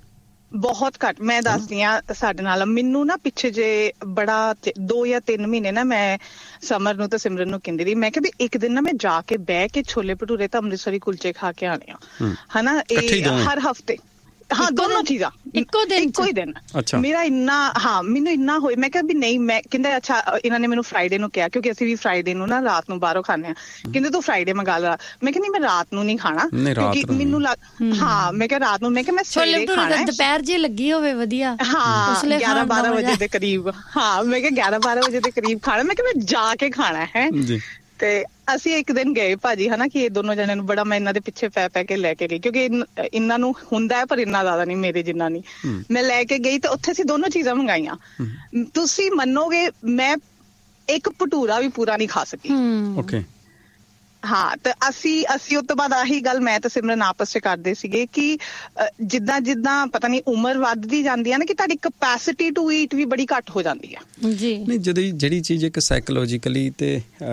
ਬਹੁਤ ਘੱਟ। ਮੈਂ ਦੱਸਦੀ ਹਾਂ ਸਾਡੇ ਨਾਲ, ਮੈਨੂੰ ਨਾ ਪਿੱਛੇ ਜੇ ਬੜਾ 2 ਜਾਂ 3 ਮਹੀਨੇ ਨਾ ਮੈਂ ਸਮਰ ਨੂੰ ਤੇ ਸਿਮਰਨ ਨੂੰ ਕਹਿੰਦੀ ਰਹੀ, ਮੈਂ ਕਿਹਾ ਵੀ ਇੱਕ ਦਿਨ ਨਾ ਮੈਂ ਜਾ ਕੇ ਬਹਿ ਕੇ ਛੋਲੇ ਭਟੂਰੇ ਤੇ ਅੰਮ੍ਰਿਤਸਰੀ ਕੁਲਚੇ ਖਾ ਕੇ ਆਣੇ ਆ, ਹਨਾ। ਇਹ ਹਰ ਹਫ਼ਤੇ, ਹਾਂ, ਦੋਨੋਂ ਚੀਜ਼ਾਂ ਇੱਕੋ ਹੀ ਦਿਨ। ਮੇਰਾ ਇੰਨਾ, ਹਾਂ, ਮੈਨੂੰ ਇੰਨਾ ਹੋਇਆ, ਮੈਂ ਕਿਹਾ ਵੀ ਨਹੀਂ, ਮੈਂ ਕਹਿੰਦਾ ਅੱਛਾ, ਇਹਨਾਂ ਨੇ ਮੈਨੂੰ ਫਰਾਈਡੇ ਨੂੰ ਕਿਹਾ, ਕਿਉਂਕਿ ਅਸੀਂ ਵੀ ਫਰਾਈਡੇ ਨੂੰ ਨਾ ਰਾਤ ਨੂੰ ਬਾਹਰੋਂ ਖਾਂਦੇ ਹਾਂ, ਕਹਿੰਦੇ ਤੂੰ ਫਰਾਈਡੇ ਮੰਗਾ ਲਾ। ਮੈਂ ਕਿਹਾ ਨਹੀਂ, ਮੈਂ ਰਾਤ ਨੂੰ ਨਹੀਂ ਖਾਣਾ, ਕਿਉਂਕਿ ਮੈਨੂੰ ਹਾਂ, ਮੈਂ ਕਿਹਾ ਰਾਤ ਨੂੰ, ਮੈਂ ਕਿਹਾ ਮੈਂ ਸਵੇਰੇ ਖਾਣਾ, ਦੁਪਹਿਰ ਜੇ ਲੱਗੀ ਹੋਵੇ ਵਧੀਆ, ਹਾਂ, 11-12 ਵਜੇ ਦੇ ਕਰੀਬ, ਹਾਂ, ਮੈਂ ਕਿਹਾ 11-12 ਵਜੇ ਦੇ ਕਰੀਬ ਖਾਣਾ, ਮੈਂ ਕਿਹਾ ਮੈਂ ਜਾ ਕੇ ਖਾਣਾ ਹੈ। ਤੇ ਅਸੀਂ ਇੱਕ ਦਿਨ ਗਏ ਭਾਜੀ, ਹਨਾ, ਕਿ ਇਹ ਦੋਨੋਂ ਜਣਿਆਂ ਨੂੰ ਬੜਾ ਮੈਂ ਇਹਨਾਂ ਦੇ ਪਿੱਛੇ ਪੈ ਕੇ ਲੈ ਕੇ ਗਈ, ਕਿਉਂਕਿ ਇਹਨਾਂ ਨੂੰ ਹੁੰਦਾ ਹੈ ਪਰ ਇੰਨਾ ਜ਼ਿਆਦਾ ਨਹੀਂ, ਮੇਰੇ ਜਿੰਨਾ ਨਹੀਂ। ਮੈਂ ਲੈ ਕੇ ਗਈ ਤੇ ਉੱਥੇ ਅਸੀਂ ਦੋਨੋਂ ਚੀਜ਼ਾਂ ਮੰਗਾਈਆਂ। ਤੁਸੀਂ ਮੰਨੋਗੇ, ਮੈਂ ਇੱਕ ਭਟੂਰਾ ਵੀ ਪੂਰਾ ਨਹੀਂ ਖਾ ਸਕੀ। ਓਕੇ, ਹਾਂ। ਤੇ ਅਸੀਂ ਉਸ ਤੋਂ ਬਾਅਦ ਆਹੀ ਗੱਲ ਮੈਂ ਤੇ ਸਿਮਰਨ ਆਪਸ 'ਚ ਕਰਦੇ ਸੀਗੇ ਕਿ ਜਿੱਦਾਂ ਪਤਾ ਨਹੀਂ ਉਮਰ ਵੱਧਦੀ ਜਾਂਦੀ ਹੈ ਨਾ, ਕਿ ਤੁਹਾਡੀ ਕਪੈਸਿਟੀ ਟੂ ਈਟ ਵੀ ਬੜੀ ਘੱਟ ਹੋ ਜਾਂਦੀ ਹੈ ਜੀ। ਨਹੀਂ, ਜਿਹੜੀ ਚੀਜ਼ ਇੱਕ ਸਾਈਕੋਲੋਜੀਕਲੀ ਤੇ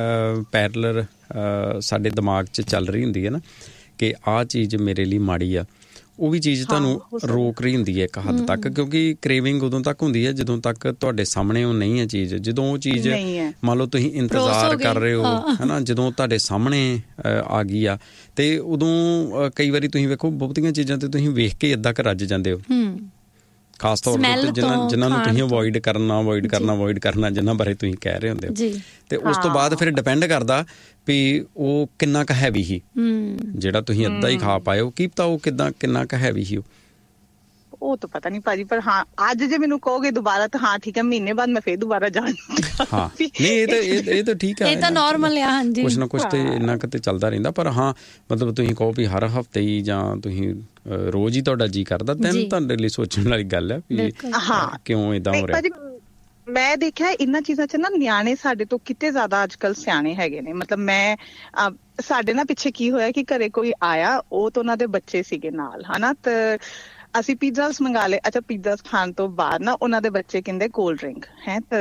ਪੈਰਲਰ ਸਾਡੇ ਦਿਮਾਗ 'ਚ ਚੱਲ ਰਹੀ ਹੁੰਦੀ ਹੈ ਨਾ, ਕਿ ਆਹ ਚੀਜ਼ ਮੇਰੇ ਲਈ ਮਾੜੀ ਆ, ਉਹ ਵੀ ਚੀਜ਼ ਤੁਹਾਨੂੰ ਰੋਕ ਰਹੀ ਹੁੰਦੀ ਹੈ ਇੱਕ ਹੱਦ ਤੱਕ, ਕਿਉਂਕਿ ਕ੍ਰੇਵਿੰਗ ਉਦੋਂ ਤੱਕ ਹੁੰਦੀ ਹੈ ਜਦੋਂ ਤੱਕ ਤੁਹਾਡੇ ਸਾਹਮਣੇ ਉਹ ਨਹੀਂ ਹੈ ਚੀਜ਼। ਜਦੋਂ ਉਹ ਚੀਜ਼ ਮੰਨ ਲਓ ਤੁਸੀਂ ਇੰਤਜ਼ਾਰ ਕਰ ਰਹੇ ਹੋ, ਹਨਾ, ਜਦੋਂ ਤੁਹਾਡੇ ਸਾਹਮਣੇ ਆ ਗਈ ਆ, ਤੇ ਉਦੋਂ ਕਈ ਵਾਰੀ ਤੁਸੀਂ ਵੇਖੋ ਬਹੁਤੀਆਂ ਚੀਜ਼ਾਂ ਤੇ ਤੁਸੀਂ ਵੇਖ ਕੇ ਏਦਾਂ ਰੱਜ ਜਾਂਦੇ ਹੋ, ਖਾਸ ਤੌਰ ਤੇ ਜਿਨ੍ਹਾਂ ਨੂੰ ਤੁਸੀਂ ਅਵੋਇਡ ਕਰਨਾ ਜਿਨ੍ਹਾਂ ਬਾਰੇ ਤੁਸੀਂ ਕਹਿ ਰਹੇ ਹੁੰਦੇ ਹੋ। ਤੇ ਉਸ ਤੋਂ ਬਾਅਦ ਫਿਰ ਡਿਪੈਂਡ ਕਰਦਾ ਵੀ ਉਹ ਕਿੰਨਾ ਕੁ ਹੈਵੀ ਸੀ, ਜਿਹੜਾ ਤੁਸੀਂ ਅੱਧਾ ਹੀ ਖਾ ਪਾਏ ਹੋ, ਕੀ ਪਤਾ ਉਹ ਕਿੰਨਾ ਕੁ ਹੈਵੀ ਸੀ। ਉਹ ਤਾਂ ਪਤਾ ਨਹੀਂ ਭਾਜੀ, ਪਰ ਹਾਂ, ਅੱਜ ਜੇ ਮੈਨੂੰ ਕਹੋਗੇ ਦੁਬਾਰਾ ਤਾਂ ਹਾਂ ਠੀਕ ਹੈ, ਮਹੀਨੇ ਬਾਅਦ ਮੈਂ ਫੇਰ ਦੁਬਾਰਾ ਜਾਣਾ। ਹਾਂ, ਨਹੀਂ, ਇਹ ਤਾਂ ਠੀਕ ਹੈ, ਇਹ ਤਾਂ ਨਾਰਮਲ ਆ। ਹਾਂਜੀ, ਕੁਛ ਨਾ ਕੁਛ ਤੇ ਇੰਨਾ ਕੁ ਤੇ ਚੱਲਦਾ ਰਹਿੰਦਾ, ਪਰ ਹਾਂ, ਮਤਲਬ ਤੁਸੀਂ ਕਹੋ ਵੀ ਹਰ ਹਫ਼ਤੇ ਹੀ ਜਾਂ ਤੁਸੀਂ ਰੋਜ਼ ਹੀ ਤੁਹਾਡਾ ਜੀ ਕਰਦਾ, ਤੈਨੂੰ ਤੁਹਾਡੇ ਲਈ ਸੋਚਣ ਵਾਲੀ ਗੱਲ ਹੈ ਵੀ ਕਿਉਂ ਏਦਾਂ ਹੋ ਰਿਹਾ। ਮੈਂ ਦੇਖਿਆ ਇਹਨਾਂ ਚੀਜ਼ਾਂ 'ਚ ਨਾ ਨਿਆਣੇ ਸਾਡੇ ਤੋਂ ਕਿਤੇ ਜ਼ਿਆਦਾ ਅੱਜ ਕੱਲ੍ਹ ਸਿਆਣੇ ਹੈਗੇ ਨੇ। ਮਤਲਬ ਮੈਂ ਸਾਡੇ ਨਾ ਪਿੱਛੇ ਕੀ ਹੋਇਆ ਕਿ ਘਰੇ ਕੋਈ ਆਇਆ, ਉਹ ਤਾਂ ਉਹਨਾਂ ਦੇ ਬੱਚੇ ਸੀਗੇ ਨਾਲ, ਹਨਾ, ਤੇ ਅਸੀਂ ਪੀਜ਼ਾਸ ਮੰਗਾ ਲਏ। ਅੱਛਾ, ਪੀਜ਼ਾਸ ਖਾਣ ਤੋਂ ਬਾਅਦ ਨਾ ਉਹਨਾਂ ਦੇ ਬੱਚੇ ਕਹਿੰਦੇ ਕੋਲਡ ਡਰਿੰਕ ਹੈ, ਤੇ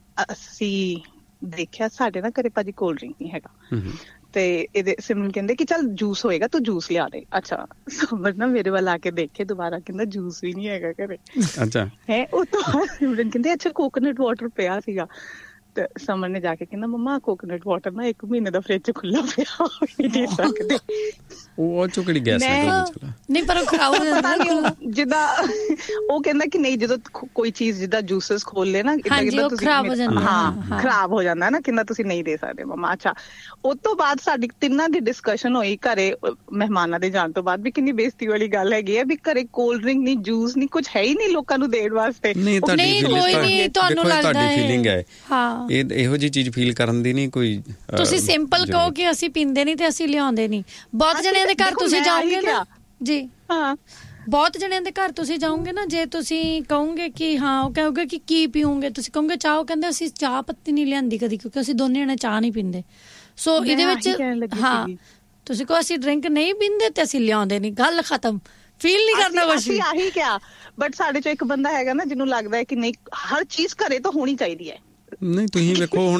ਅਸੀਂ ਦੇਖਿਆ ਸਾਡੇ ਨਾ ਘਰੇ ਭਾਜੀ ਕੋਲਡ ਡਰਿੰਕ ਨਹੀਂ ਹੈਗਾ। ਤੇ ਇਹਦੇ ਸਿਮਰਨ ਕਹਿੰਦੇ ਕਿ ਚੱਲ ਜੂਸ ਹੋਏਗਾ, ਤੂੰ ਜੂਸ ਲਿਆ ਦੇ। ਅੱਛਾ, ਸਮਝ ਨਾ ਮੇਰੇ ਵੱਲ ਆ ਕੇ ਦੇਖੇ ਦੁਬਾਰਾ, ਕਹਿੰਦਾ ਜੂਸ ਵੀ ਨਹੀਂ ਹੈਗਾ ਘਰੇ। ਅੱਛਾ, ਹੈ, ਉਹ ਤੋਂ ਸਿਮਰਨ ਕਹਿੰਦੇ ਅੱਛਾ ਕੋਕੋਨਟ ਵਾਟਰ ਪਿਆ ਸੀਗਾ। ਤੇ ਸਮਰ ਨੇ ਜਾ ਕੇ ਕਹਿੰਦਾ ਮੰਮਾ ਕੋਕੋਨਟ ਵਾਟਰ ਨਾ 1 ਮਹੀਨੇ ਦਾ ਫ੍ਰਿਜ 'ਚ ਖੁੱਲਾ ਪਿਆ, ਨਹੀਂ ਦੇ ਸਕਦੇ। ਉਹ ਚੁਕੜੀ ਗੈਸ ਨਹੀਂ, ਪਰ ਉਹ ਖਰਾਬ ਹੋ ਜਾਂਦਾ। ਜਿੱਦਾਂ ਉਹ ਕਹਿੰਦਾ ਕਿ ਨਹੀਂ, ਜਦੋਂ ਕੋਈ ਚੀਜ਼ ਜਿੱਦਾਂ ਜੂਸਸ ਖੋਲ ਲੈ ਨਾ, ਖਰਾਬ ਹੋ ਜਾਂਦਾ। ਹਾਂ, ਖਰਾਬ ਹੋ ਜਾਂਦਾ ਨਾ, ਕਹਿੰਦਾ ਤੁਸੀਂ ਨਹੀਂ ਦੇ ਸਕਦੇ ਮੰਮਾ। ਅੱਛਾ, ਉਸ ਤੋਂ ਬਾਅਦ ਸਾਡੀ ਤਿੰਨਾਂ ਦੀ ਡਿਸਕਸ਼ਨ ਹੋਈ ਘਰੇ ਮਹਿਮਾਨਾਂ ਦੇ ਜਾਣ ਤੋਂ ਬਾਅਦ ਵੀ ਕਿੰਨੀ ਬੇਇੱਜ਼ਤੀ ਵਾਲੀ ਗੱਲ ਹੈਗੀ ਹੈ ਵੀ ਘਰੇ ਕੋਲਡ ਡਰਿੰਕ ਨਹੀਂ, ਜੂਸ ਨਹੀਂ, ਕੁਝ ਹੈ ਹੀ ਨਹੀਂ ਲੋਕਾਂ ਨੂੰ ਦੇਣ ਵਾਸਤੇ। ਨਹੀਂ, ਕੋਈ ਨਹੀਂ, ਤੁਹਾਨੂੰ ਲੱਗਦਾ ਹੈ ਇਹੋ ਜਿਹੀ ਚੀਜ਼ ਫੀਲ ਕਰਨ ਦੀ ਨਹੀਂ ਕੋਈ। ਤੁਸੀਂ ਸਿੰਪਲ ਕਹੋ ਕਿ ਅਸੀਂ ਪੀਂਦੇ ਨਹੀਂ ਤੇ ਅਸੀਂ ਲਿਆਉਂਦੇ ਨਹੀਂ। ਬਹੁਤ ਜਣਿਆਂ ਦੇ ਘਰ ਤੁਸੀਂ ਜਾਓਗੇ ਨਾ ਜੀ, ਹਾਂ, ਬਹੁਤ ਜਣਿਆਂ ਦੇ ਘਰ ਤੁਸੀਂ ਜਾਓਗੇ ਨਾ, ਜੇ ਤੁਸੀਂ ਕਹੋਗੇ ਕਿ ਹਾਂ, ਉਹ ਕਹੋਗੇ ਕਿ ਕੀ ਪੀਓਗੇ, ਤੁਸੀਂ ਕਹੋਗੇ ਚਾਹ, ਉਹ ਕਹਿੰਦੇ ਅਸੀਂ ਚਾਹ ਪੱਤੀ ਨਹੀਂ ਲਿਆਂਦੀ ਕਦੀ, ਕਿਉਂਕਿ ਅਸੀਂ ਦੋਨੇ ਜਣੇ ਚਾਹ ਨਹੀਂ ਪੀਂਦੇ। ਸੋ ਇਹਦੇ ਵਿੱਚ ਹਾਂ, ਤੁਸੀਂ ਕਹੋ ਅਸੀਂ ਡਰਿੰਕ ਨਹੀਂ ਪੀਂਦੇ ਤੇ ਅਸੀਂ ਲਿਆਉਂਦੇ ਨਹੀਂ, ਗੱਲ ਖਤਮ, ਫੀਲ ਨਹੀਂ ਕਰਨਾ ਕੁਛ ਵੀ। ਆਹੀ ਕਿਹਾ, ਬਟ ਸਾਡੇ ਚੋਂ ਇੱਕ ਬੰਦਾ ਹੈਗਾ ਨਾ ਜਿਹਨੂੰ ਲੱਗਦਾ ਹੈ ਕਿ ਨਹੀਂ, ਹਰ ਚੀਜ਼ ਘਰੇ ਤਾਂ ਹੋਣੀ ਚਾਹੀਦੀ ਹੈ। ਨਹੀਂ, ਤੁਸੀਂ ਵੇਖੋ ਹੁਣ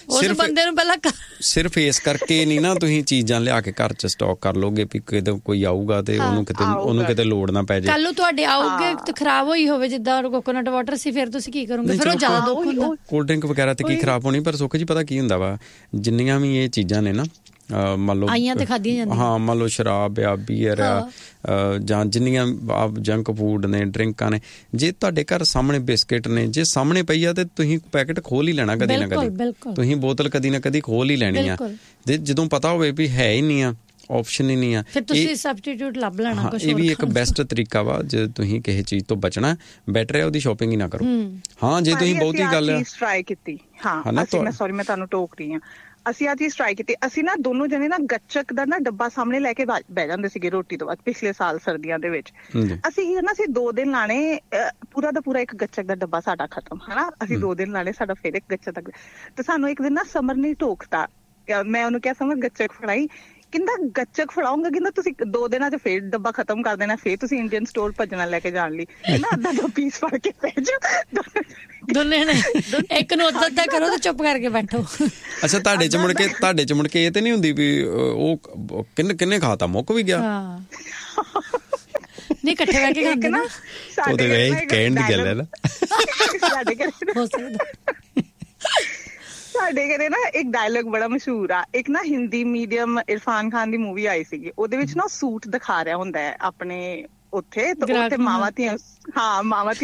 ਸਿਰਫ ਇਸ ਕਰਕੇ ਨਹੀਂ ਨਾ ਤੁਸੀਂ ਚੀਜ਼ਾਂ ਲਿਆ ਕੇ ਘਰ 'ਚ ਸਟਾਕ ਕਰ ਲੋਗੇ ਵੀ ਕਿਤੇ ਕੋਈ ਆਊਗਾ ਤੇ ਉਹਨੂੰ ਕਿਤੇ ਲੋੜ ਨਾ ਪੈ ਜਾਏ। ਕੱਲ ਨੂੰ ਤੁਹਾਡੇ ਆਊਗੇ ਤੇ ਖਰਾਬ ਹੋਈ ਹੋਵੇ ਜਿੱਦਾਂ ਕੋਕੋਨਟ ਵਾਟਰ ਸੀ, ਫਿਰ ਤੁਸੀਂ ਕੀ ਕਰੋਗੇ? ਫਿਰ ਉਹ ਜ਼ਿਆਦਾ ਦੁੱਖ ਹੁੰਦਾ। ਕੋਲਡ ਡਰਿੰਕ ਵਗੈਰਾ ਤੇ ਕੀ ਖਰਾਬ ਹੋਣੀ, ਪਰ ਸੁੱਖ ਜੀ ਪਤਾ ਕੀ ਹੁੰਦਾ ਵਾ, ਜਿੰਨੀਆਂ ਵੀ ਇਹ ਚੀਜ਼ਾਂ ਨੇ ਨਾ, ਮੰਨ ਲਓ ਆਈਆਂ ਤੇ ਖਾਧੀਆਂ ਜਾਂਦੀਆਂ, ਹਾਂ, ਮੰਨ ਲਓ ਸ਼ਰਾਬ ਆ, ਬੀਅਰ ਆ, ਜਾਂ ਜਿੰਨੀਆਂ ਜੰਕ ਫੂਡ ਨੇ, ਡਰਿੰਕਾਂ ਨੇ, ਜੇ ਤੁਹਾਡੇ ਘਰ ਸਾਹਮਣੇ ਬਿਸਕਿਟ ਨੇ, ਜੇ ਸਾਹਮਣੇ ਪਈ ਆ ਤੇ ਤੁਸੀਂ ਪੈਕਟ ਖੋਲ ਹੀ ਲੈਣਾ ਕਦੀ ਨਾ ਕਦੀ, ਤੁਸੀਂ ਬੋਤਲ ਕਦੀ ਨਾ ਕਦੀ ਖੋਲ ਹੀ ਲੈਣੀ ਆ। ਜਦੋਂ ਪਤਾ ਹੋਵੇ ਵੀ ਹੈ ਹੀ ਨਹੀਂ ਆ, ਆਪਸ਼ਨ ਹੀ ਨਹੀਂ ਆ। ਫਿਰ ਤੁਸੀਂ ਸਬਸਟੀਟਿਊਟ ਲੱਭ ਲੈਣਾ ਕੁਝ। ਇਹ ਵੀ ਇੱਕ ਬੈਸਟ ਤਰੀਕਾ ਵਾ ਜੇ ਤੁਸੀਂ ਕਿਸੇ ਚੀਜ਼ ਤੋਂ ਬਚਣਾ, ਬੈਟਰ ਹੈ ਉਹਦੀ ਸ਼ਾਪਿੰਗ ਹੀ ਨਾ ਕਰੋ। ਹਾਂ ਜੇ ਤੁਸੀਂ ਬਹੁਤੀ ਗੱਲ ਟਰਾਈ ਕੀਤੀ। ਹਾਂ ਮੈਂ ਤੁਹਾਨੂੰ ਟੋਕ ਰਹੀ ਹਾਂ। ਅਸੀਂ ਆਹ ਚੀਜ਼ ਟਰਾਈ ਕੀਤੀ। ਅਸੀਂ ਨਾ ਦੋਨੋਂ ਜਣੇ ਨਾ ਗੱਚਕ ਦਾ ਨਾ ਡੱਬਾ ਸਾਹਮਣੇ ਲੈ ਕੇ ਬਹਿ ਜਾਂਦੇ ਸੀਗੇ ਰੋਟੀ ਤੋਂ ਬਾਅਦ, ਪਿਛਲੇ ਸਾਲ ਸਰਦੀਆਂ ਦੇ ਵਿੱਚ। ਅਸੀਂ 2 ਦਿਨ ਲਾਣੇ, ਪੂਰਾ ਦਾ ਪੂਰਾ ਇੱਕ ਗੱਚਕ ਦਾ ਡੱਬਾ ਸਾਡਾ ਖਤਮ, ਹਨਾ। ਅਸੀਂ 2 ਦਿਨ ਲਾਣੇ, ਸਾਡਾ ਫਿਰ ਇੱਕ ਗੱਚਕ ਦਾ। ਤੇ ਸਾਨੂੰ ਇੱਕ ਦਿਨ ਨਾ ਸਮਰ ਨੇ ਟੋਕਤਾ। ਮੈਂ ਉਹਨੂੰ ਕਿਹਾ ਸਮਰ ਗੱਚਕ ਫੜਾਈ। ਕਹਿੰਦਾ ਗੱਚਕ ਫੜਾਉਂਗਾ, ਕਹਿੰਦਾ ਤੁਸੀਂ 2 ਦਿਨਾਂ 'ਚ ਫੇਰ ਡੱਬਾ ਖਤਮ ਕਰ ਦੇਣਾ, ਫੇਰ ਤੁਸੀਂ ਇੰਡੀਅਨ ਸਟੋਰ ਭੱਜਣਾ ਲੈ ਕੇ ਜਾਣ ਲਈ। ਕਹਿੰਦਾ ਅੱਧਾ ਪੀਸ ਫੜ ਕੇ ਪੈ ਜਾਓ ਦੋਨੇ ਨੇ, ਇੱਕ ਨੂੰ ਅੱਧਾ ਕਰੋ ਤੇ ਚੁੱਪ ਕਰਕੇ ਬੈਠੋ। ਅੱਛਾ ਤੁਹਾਡੇ ਚ ਮੁੜ ਕੇ ਇਹ ਤੇ ਨਹੀਂ ਹੁੰਦੀ ਵੀ ਉਹ ਕਿੰਨੇ ਖਾਤਾ ਮੁੱਕ ਵੀ ਗਿਆ? ਨਹੀਂ ਇਕੱਠੇ ਬਹਿ ਕੇ ਖਾਂਦੇ ਨਾ। ਉਹਦੇ ਵੇ ਕਹਿਣ ਦੀ ਗੱਲ ਹੈ ਨਾ। ਸਾਡੇ ਘਰੇ ਨਾ ਇੱਕ ਡਾਇਲੌਗ ਬੜਾ ਮਸ਼ਹੂਰ ਆ। ਇੱਕ ਨਾ ਹਿੰਦੀ ਮੀਡੀਅਮ ਇਰਫਾਨ ਖਾਨ ਦੀ ਮੂਵੀ ਆਈ ਸੀਗੀ, ਉਹਦੇ ਵਿੱਚ ਨਾ ਸੂਟ ਦਿਖਾ ਰਿਹਾ ਹੁੰਦਾ ਹੈ ਆਪਣੇ ਉੱਥੇ, ਤੇ ਉੱਥੇ ਮਾਵਾਂ ਧੀਆਂ